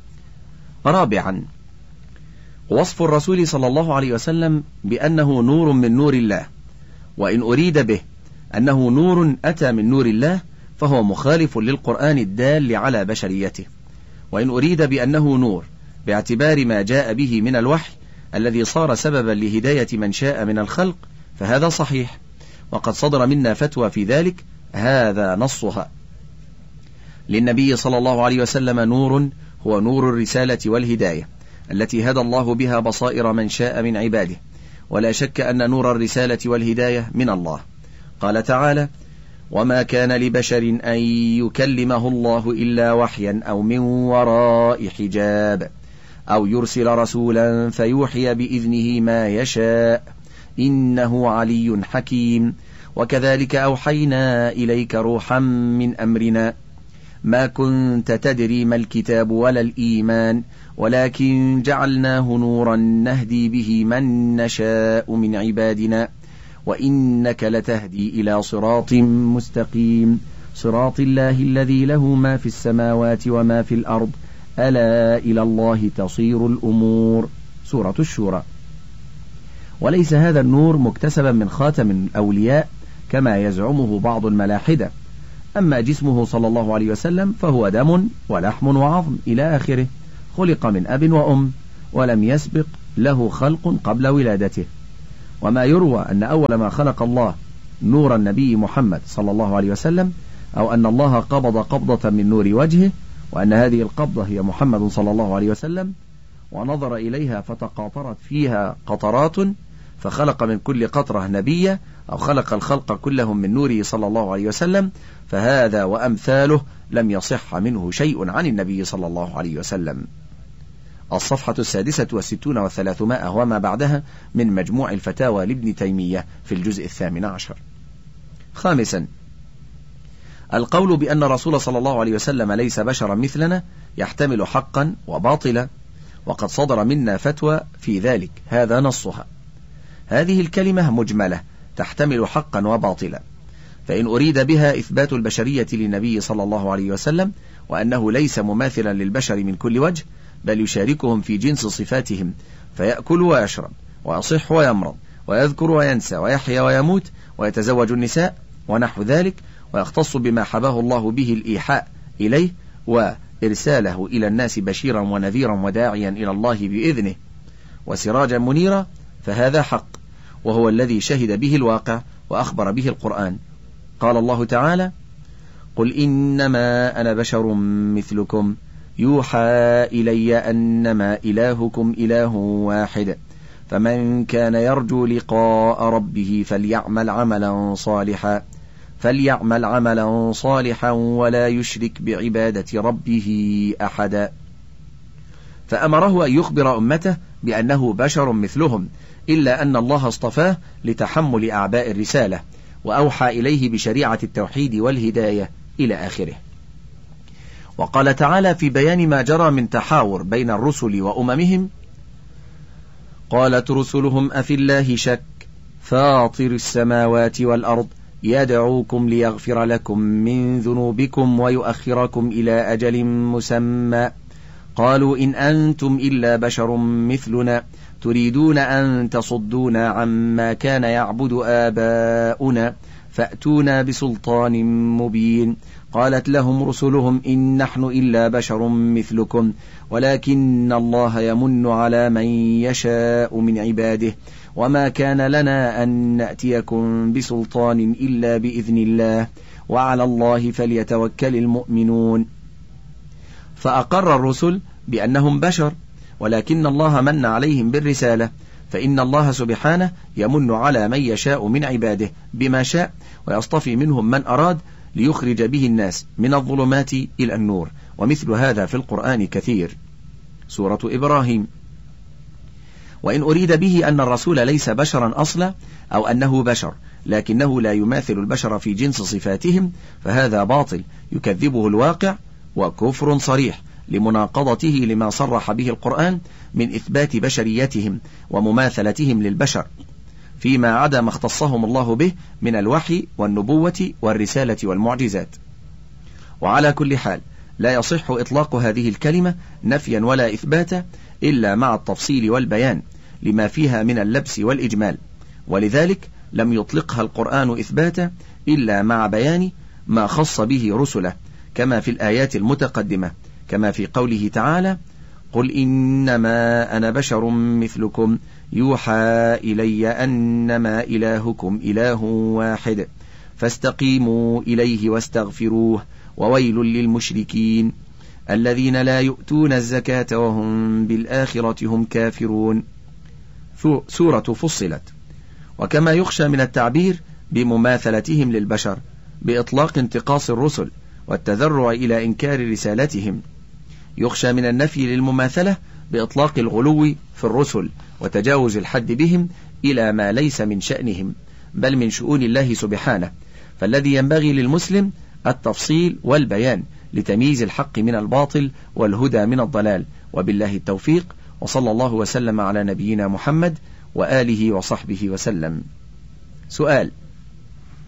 رابعا، وصف الرسول صلى الله عليه وسلم بأنه نور من نور الله، وإن أريد به أنه نور أتى من نور الله فهو مخالف للقرآن الدال على بشريته، وإن أريد بأنه نور باعتبار ما جاء به من الوحي الذي صار سببا لهداية من شاء من الخلق فهذا صحيح، وقد صدر منا فتوى في ذلك هذا نصها. للنبي صلى الله عليه وسلم نور هو نور الرسالة والهداية التي هدى الله بها بصائر من شاء من عباده، ولا شك أن نور الرسالة والهداية من الله. قال تعالى وما كان لبشر أن يكلمه الله إلا وحيا أو من وراء حجاب أو يرسل رسولا فيوحي بإذنه ما يشاء إنه علي حكيم. وكذلك أوحينا إليك روحا من أمرنا ما كنت تدري ما الكتاب ولا الإيمان ولكن جعلناه نورا نهدي به من نشاء من عبادنا وإنك لتهدي إلى صراط مستقيم. صراط الله الذي له ما في السماوات وما في الأرض ألا إلى الله تصير الأمور. سورة الشورى. وليس هذا النور مكتسبا من خاتم الأولياء كما يزعمه بعض الملاحدة، أما جسمه صلى الله عليه وسلم فهو دم ولحم وعظم إلى آخره، خلق من أب وأم ولم يسبق له خلق قبل ولادته. وما يروى أن أول ما خلق الله نور النبي محمد صلى الله عليه وسلم، أو أن الله قبض قبضة من نور وجهه، وأن هذه القبضة هي محمد صلى الله عليه وسلم، ونظر إليها فتقاطرت فيها قطرات فخلق من كل قطرة نبيا، أو خلق الخلق كلهم من نوره صلى الله عليه وسلم، فهذا وأمثاله لم يصح منه شيء عن النبي صلى الله عليه وسلم. الصفحة السادسة والستون والثلاثمائة وما بعدها من مجموع الفتاوى لابن تيمية في الجزء الثامن عشر. خامسا، القول بأن الرسول صلى الله عليه وسلم ليس بشرا مثلنا يحتمل حقا وباطلا، وقد صدر منا فتوى في ذلك هذا نصها. هذه الكلمة مجملة تحتمل حقا وباطلا، فإن أريد بها إثبات البشرية للنبي صلى الله عليه وسلم، وأنه ليس مماثلا للبشر من كل وجه، بل يشاركهم في جنس صفاتهم، فيأكل ويشرب ويصح ويمرض ويذكر وينسى ويحيا ويموت ويتزوج النساء ونحو ذلك، ويختص بما حباه الله به الإيحاء إليه وإرساله إلى الناس بشيرا ونذيرا وداعيا إلى الله بإذنه وسراجا منيرا، فهذا حق، وهو الذي شهد به الواقع وأخبر به القرآن. قال الله تعالى: قل إنما أنا بشر مثلكم يوحى إلي أنما إلهكم إله واحد فمن كان يرجو لقاء ربه فليعمل عملا صالحا فليعمل عملا صالحا ولا يشرك بعبادة ربه أحدا. فأمره أن يخبر أمته بأنه بشر مثلهم، إلا أن الله اصطفاه لتحمل أعباء الرسالة، وأوحى إليه بشريعة التوحيد والهداية إلى آخره. وقال تعالى في بيان ما جرى من تحاور بين الرسل وأممهم: قالت رسلهم أفي الله شك فاطر السماوات والأرض يدعوكم ليغفر لكم من ذنوبكم ويؤخركم إلى أجل مسمى قالوا إن أنتم إلا بشر مثلنا تريدون أن تصدونا عما كان يعبد آباؤنا فأتونا بسلطان مبين. قالت لهم رسلهم إن نحن إلا بشر مثلكم ولكن الله يمن على من يشاء من عباده وما كان لنا أن نأتيكم بسلطان إلا بإذن الله وعلى الله فليتوكل المؤمنون. فأقر الرسل بأنهم بشر، ولكن الله من عليهم بالرسالة، فإن الله سبحانه يمن على من يشاء من عباده بما شاء، ويصطفي منهم من أراد ليخرج به الناس من الظلمات إلى النور، ومثل هذا في القرآن كثير. سورة إبراهيم. وإن أريد به أن الرسول ليس بشرا أصلا، أو أنه بشر لكنه لا يماثل البشر في جنس صفاتهم، فهذا باطل يكذبه الواقع وكفر صريح لمناقضته لما صرح به القرآن من إثبات بشريتهم ومماثلتهم للبشر فيما عدا ما اختصهم الله به من الوحي والنبوة والرسالة والمعجزات. وعلى كل حال لا يصح إطلاق هذه الكلمة نفيا ولا إثباتا إلا مع التفصيل والبيان لما فيها من اللبس والإجمال، ولذلك لم يطلقها القرآن إثباتا إلا مع بيان ما خص به رسله، كما في الآيات المتقدمة، كما في قوله تعالى: قل إنما أنا بشر مثلكم يوحى إلي أنما إلهكم إله واحد فاستقيموا إليه واستغفروه وويل للمشركين الذين لا يؤتون الزكاة وهم بالآخرة هم كافرون. سورة فصلت. وكما يخشى من التعبير بمماثلتهم للبشر بإطلاق انتقاص الرسل والتذرع إلى إنكار رسالتهم، يخشى من النفي للمماثلة بإطلاق الغلو في الرسل وتجاوز الحد بهم إلى ما ليس من شأنهم بل من شؤون الله سبحانه، فالذي ينبغي للمسلم التفصيل والبيان لتمييز الحق من الباطل والهدى من الضلال، وبالله التوفيق، وصلى الله وسلم على نبينا محمد وآله وصحبه وسلم. سؤال: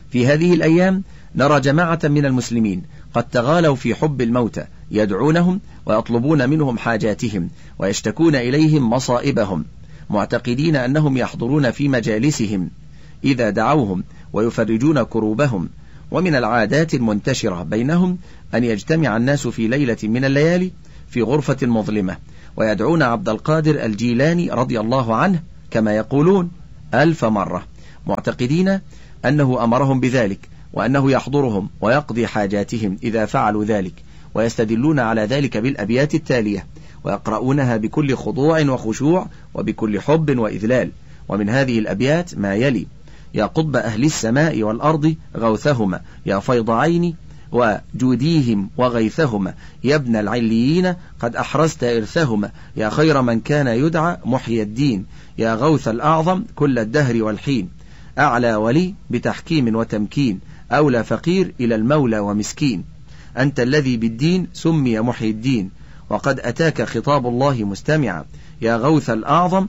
في هذه الأيام نرى جماعة من المسلمين قد تغالوا في حب الموتى، يدعونهم ويطلبون منهم حاجاتهم ويشتكون إليهم مصائبهم، معتقدين أنهم يحضرون في مجالسهم إذا دعوهم ويفرجون كروبهم. ومن العادات المنتشرة بينهم أن يجتمع الناس في ليلة من الليالي في غرفة مظلمة ويدعون عبد القادر الجيلاني رضي الله عنه كما يقولون ألف مرة، معتقدين أنه أمرهم بذلك وأنه يحضرهم ويقضي حاجاتهم إذا فعلوا ذلك، ويستدلون على ذلك بالأبيات التالية ويقرؤونها بكل خضوع وخشوع وبكل حب وإذلال. ومن هذه الأبيات ما يلي: يا قطب أهل السماء والأرض غوثهما، يا فيض عيني وجوديهم وغيثهما، يا ابن العليين قد أحرزت إرثهما، يا خير من كان يدعى محيي الدين، يا غوث الأعظم كل الدهر والحين، أعلى ولي بتحكيم وتمكين، أولى فقير إلى المولى ومسكين، أنت الذي بالدين سمي محيي الدين، وقد أتاك خطاب الله مستمعا، يا غوث الأعظم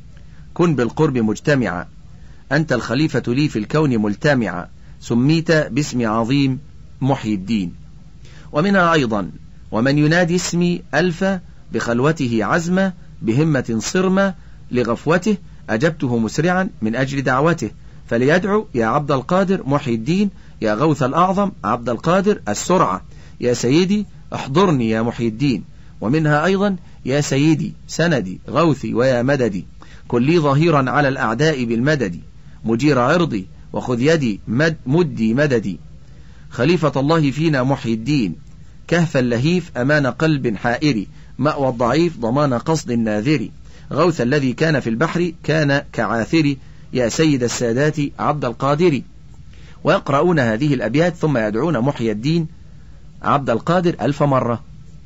كن بالقرب مجتمعا، أنت الخليفة لي في الكون ملتمعا، سميت باسم عظيم محيي الدين. ومنها أيضا: ومن ينادي اسمي ألف بخلوته عزمة، بهمة صرمة لغفوته، أجبته مسرعا من أجل دعوته، فليدعو يا عبد القادر محيي الدين، يا غوث الأعظم عبد القادر السرعة، يا سيدي احضرني يا محيي الدين. ومنها أيضا: يا سيدي سندي غوثي ويا مددي، كن لي ظهيرا على الأعداء بالمدد، مجير عرضي وخذ يدي مد مدي مددي، خليفة الله فينا محيي الدين، كهف اللهيف أمان قلب حائر، مأوى الضعيف ضمان قصد الناذر، غوث الذي كان في البحر كان كعاثر، يا سيد السادات عبد القادر. ويقرؤون هذه الأبيات ثم يدعون محيي الدين عبد القادر ألف مرة.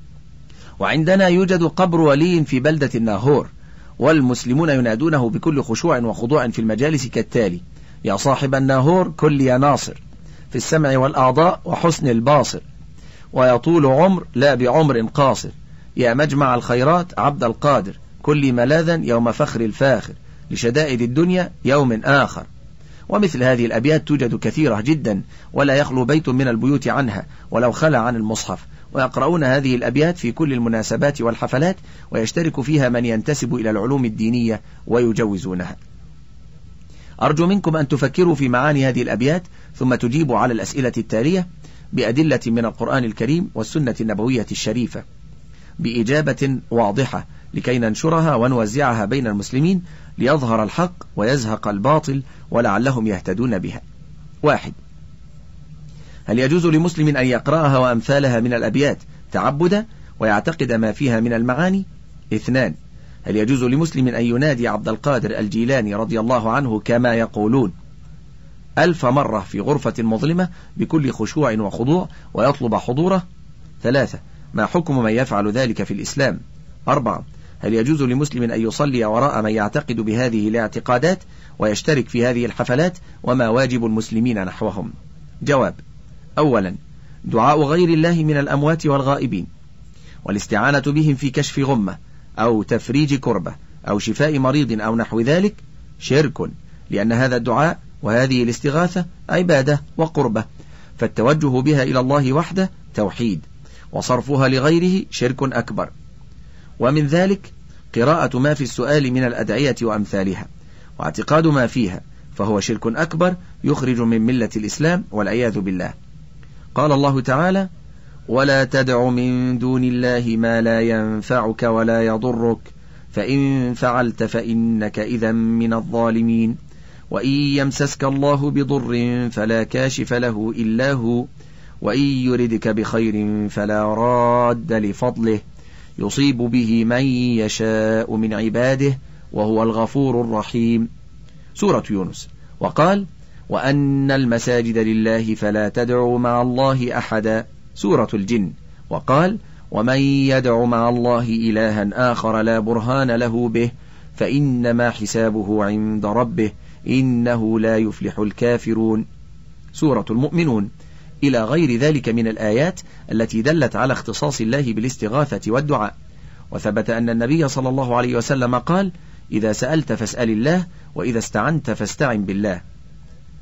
وعندنا يوجد قبر ولي في بلدة الناهور، والمسلمون ينادونه بكل خشوع وخضوع في المجالس كالتالي: يا صاحب الناهور كل يا ناصر، في السمع والأعضاء وحسن الباصر، ويطول عمر لا بعمر قاصر، يا مجمع الخيرات عبد القادر، كل ملاذا يوم فخر الفاخر، لشدائد الدنيا يوم آخر. ومثل هذه الأبيات توجد كثيرة جدا، ولا يخلو بيت من البيوت عنها ولو خلى عن المصحف، ويقرؤون هذه الأبيات في كل المناسبات والحفلات، ويشترك فيها من ينتسب إلى العلوم الدينية ويجوزونها. أرجو منكم أن تفكروا في معاني هذه الأبيات ثم تجيبوا على الأسئلة التالية بأدلة من القرآن الكريم والسنة النبوية الشريفة بإجابة واضحة، لكي ننشرها ونوزعها بين المسلمين ليظهر الحق ويزهق الباطل ولعلهم يهتدون بها. واحد: هل يجوز لمسلم أن يقرأها وأمثالها من الأبيات تعبدا ويعتقد ما فيها من المعاني؟ اثنان: هل يجوز لمسلم أن ينادي عبد القادر الجيلاني رضي الله عنه كما يقولون ألف مرة في غرفة مظلمة بكل خشوع وخضوع ويطلب حضوره؟ ثلاثة: ما حكم من يفعل ذلك في الإسلام؟ أربعة: هل يجوز لمسلم أن يصلي وراء من يعتقد بهذه الاعتقادات ويشترك في هذه الحفلات، وما واجب المسلمين نحوهم؟ جواب: أولا، دعاء غير الله من الأموات والغائبين والاستعانة بهم في كشف غمة أو تفريج كربة أو شفاء مريض أو نحو ذلك شرك، لأن هذا الدعاء وهذه الاستغاثة عبادة وقربة، فالتوجه بها إلى الله وحده توحيد، وصرفها لغيره شرك أكبر. ومن ذلك قراءة ما في السؤال من الأدعية وأمثالها، واعتقاد ما فيها، فهو شرك أكبر يخرج من ملة الإسلام والعياذ بالله. قال الله تعالى: ولا تدع من دون الله ما لا ينفعك ولا يضرك، فإن فعلت فإنك إذا من الظالمين، وإن يمسسك الله بضر فلا كاشف له إلا هو، وإن يردك بخير فلا راد لفضله، يصيب به من يشاء من عباده وهو الغفور الرحيم. سورة يونس. وقال: وأن المساجد لله فلا تدعوا مع الله أحدا. سورة الجن. وقال: ومن يدع مع الله إلها آخر لا برهان له به فإنما حسابه عند ربه إنه لا يفلح الكافرون. سورة المؤمنون، إلى غير ذلك من الآيات التي دلت على اختصاص الله بالاستغاثة والدعاء. وثبت أن النبي صلى الله عليه وسلم قال: إذا سألت فاسأل الله، وإذا استعنت فاستعن بالله.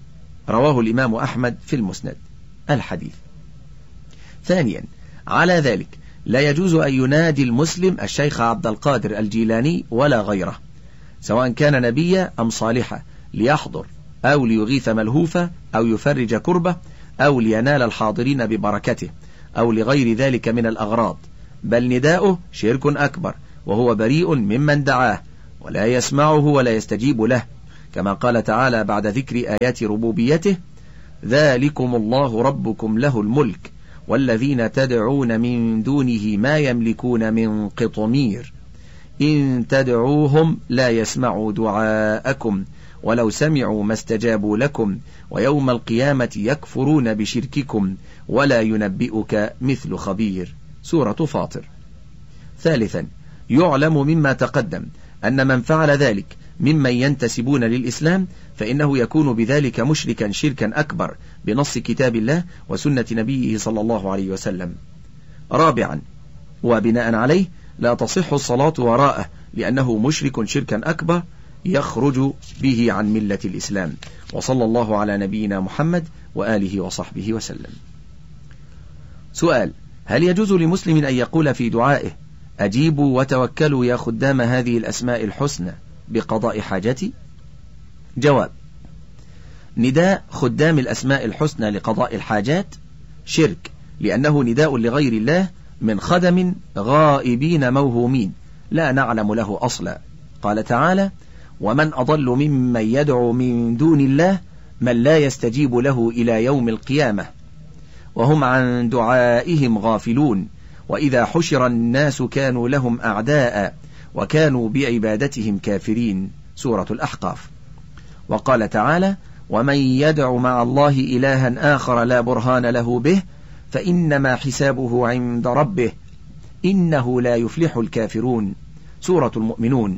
رواه الإمام أحمد في المسند. الحديث. ثانيا، على ذلك لا يجوز أن ينادي المسلم الشيخ عبد القادر الجيلاني ولا غيره، سواء كان نبيا أم صالحا، ليحضر أو ليغيث ملهوفة أو يفرج كربة أو لينال الحاضرين ببركته أو لغير ذلك من الأغراض، بل نداؤه شرك أكبر، وهو بريء ممن دعاه ولا يسمعه ولا يستجيب له، كما قال تعالى بعد ذكر آيات ربوبيته: ذلكم الله ربكم له الملك والذين تدعون من دونه ما يملكون من قطمير إن تدعوهم لا يسمعوا دعاءكم ولو سمعوا ما استجابوا لكم ويوم القيامة يكفرون بشرككم ولا ينبئك مثل خبير. سورة فاطر. ثالثا، يعلم مما تقدم أن من فعل ذلك ممن ينتسبون للإسلام فإنه يكون بذلك مشركا شركا أكبر بنص كتاب الله وسنة نبيه صلى الله عليه وسلم. رابعا، وبناء عليه لا تصح الصلاة وراءه لأنه مشرك شركا أكبر يخرج به عن ملة الإسلام. وصلى الله على نبينا محمد وآله وصحبه وسلم. سؤال: هل يجوز لمسلم أن يقول في دعائه: أجيبوا وتوكلوا يا خدام هذه الأسماء الحسنى بقضاء حاجتي؟ جواب: نداء خدام الأسماء الحسنى لقضاء الحاجات شرك، لأنه نداء لغير الله من خدم غائبين موهومين لا نعلم له أصلا. قال تعالى: ومن أضل ممن يدعو من دون الله من لا يستجيب له إلى يوم القيامة وهم عن دعائهم غافلون وإذا حشر الناس كانوا لهم أعداء وكانوا بعبادتهم كافرين. سورة الأحقاف. وقال تعالى: ومن يدع مع الله إلها آخر لا برهان له به فإنما حسابه عند ربه إنه لا يفلح الكافرون. سورة المؤمنون.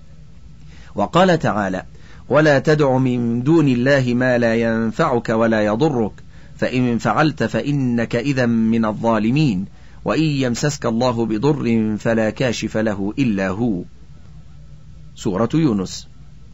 وقال تعالى: ولا تدع من دون الله ما لا ينفعك ولا يضرك فإن فعلت فإنك إذا من الظالمين وإن يمسسك الله بضر فلا كاشف له إلا هو. سورة يونس.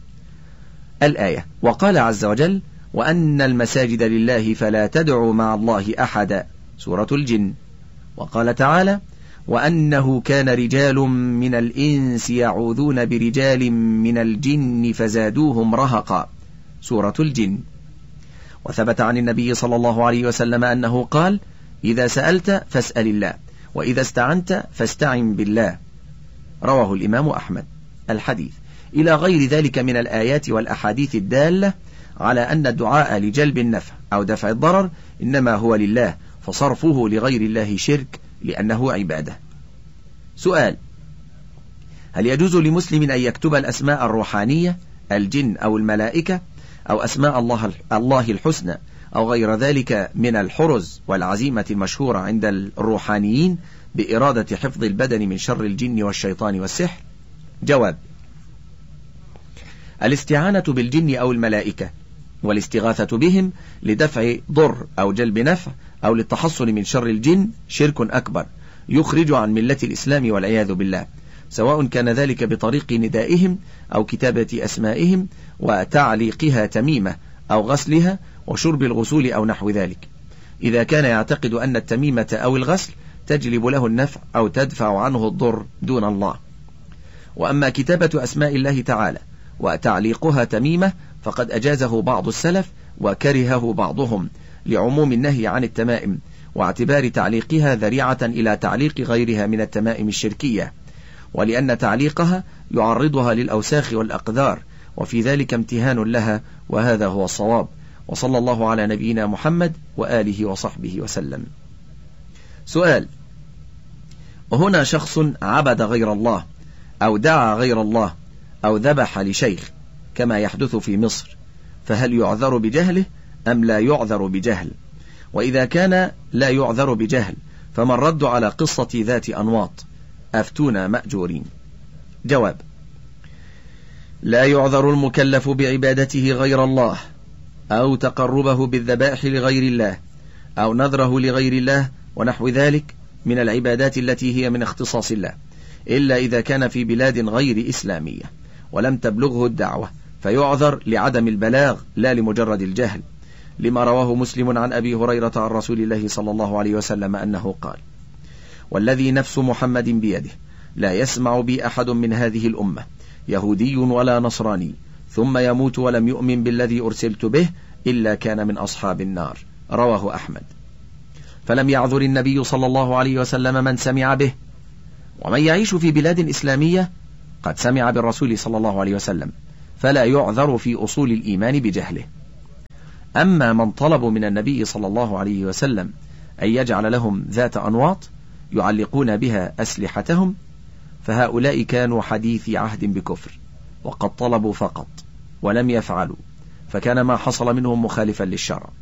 الآية. وقال عز وجل: وأن المساجد لله فلا تدعوا مع الله أحدا. سورة الجن. وقال تعالى: وأنه كان رجال من الإنس يعوذون برجال من الجن فزادوهم رهقا. سورة الجن. وثبت عن النبي صلى الله عليه وسلم أنه قال: إذا سألت فاسأل الله وإذا استعنت فاستعن بالله. رواه الإمام أحمد. الحديث. إلى غير ذلك من الآيات والأحاديث الدالة على أن الدعاء لجلب النفع أو دفع الضرر إنما هو لله، فصرفه لغير الله شرك لأنه عبادة. سؤال: هل يجوز لمسلم أن يكتب الأسماء الروحانية الجن أو الملائكة أو أسماء الله الله الحسنى أو غير ذلك من الحرز والعزيمة المشهورة عند الروحانيين بإرادة حفظ البدن من شر الجن والشيطان والسحر؟ جواب: الاستعانة بالجن أو الملائكة والاستغاثة بهم لدفع ضر أو جلب نفع أو للتحصن من شر الجن شرك أكبر يخرج عن ملة الإسلام والعياذ بالله، سواء كان ذلك بطريق ندائهم أو كتابة أسمائهم وتعليقها تميمة أو غسلها وشرب الغسول أو نحو ذلك، إذا كان يعتقد أن التميمة أو الغسل تجلب له النفع أو تدفع عنه الضر دون الله. وأما كتابة أسماء الله تعالى وتعليقها تميمة فقد أجازه بعض السلف وكرهه بعضهم لعموم النهي عن التمائم واعتبار تعليقها ذريعة إلى تعليق غيرها من التمائم الشركية، ولأن تعليقها يعرضها للأوساخ والأقذار وفي ذلك امتهان لها، وهذا هو الصواب. وصلى الله على نبينا محمد وآله وصحبه وسلم. سؤال: هنا شخص عبد غير الله أو دعا غير الله أو ذبح لشيخ كما يحدث في مصر، فهل يعذر بجهله أم لا يعذر بجهل؟ وإذا كان لا يعذر بجهل فما الرد على قصة ذات أنواط؟ أفتونا مأجورين. جواب: لا يعذر المكلف بعبادته غير الله أو تقربه بالذبائح لغير الله أو نذره لغير الله ونحو ذلك من العبادات التي هي من اختصاص الله، إلا إذا كان في بلاد غير إسلامية ولم تبلغه الدعوة فيعذر لعدم البلاغ لا لمجرد الجهل، لما رواه مسلم عن أبي هريرة عن رسول الله صلى الله عليه وسلم أنه قال: والذي نفس محمد بيده لا يسمع بي أحد من هذه الأمة يهودي ولا نصراني ثم يموت ولم يؤمن بالذي أرسلت به إلا كان من أصحاب النار. رواه أحمد. فلم يعذر النبي صلى الله عليه وسلم من سمع به، ومن يعيش في بلاد إسلامية قد سمع بالرسول صلى الله عليه وسلم فلا يعذر في أصول الإيمان بجهله. أما من طلبوا من النبي صلى الله عليه وسلم أن يجعل لهم ذات أنواط يعلقون بها أسلحتهم فهؤلاء كانوا حديثي عهد بكفر، وقد طلبوا فقط ولم يفعلوا، فكان ما حصل منهم مخالفا للشرع.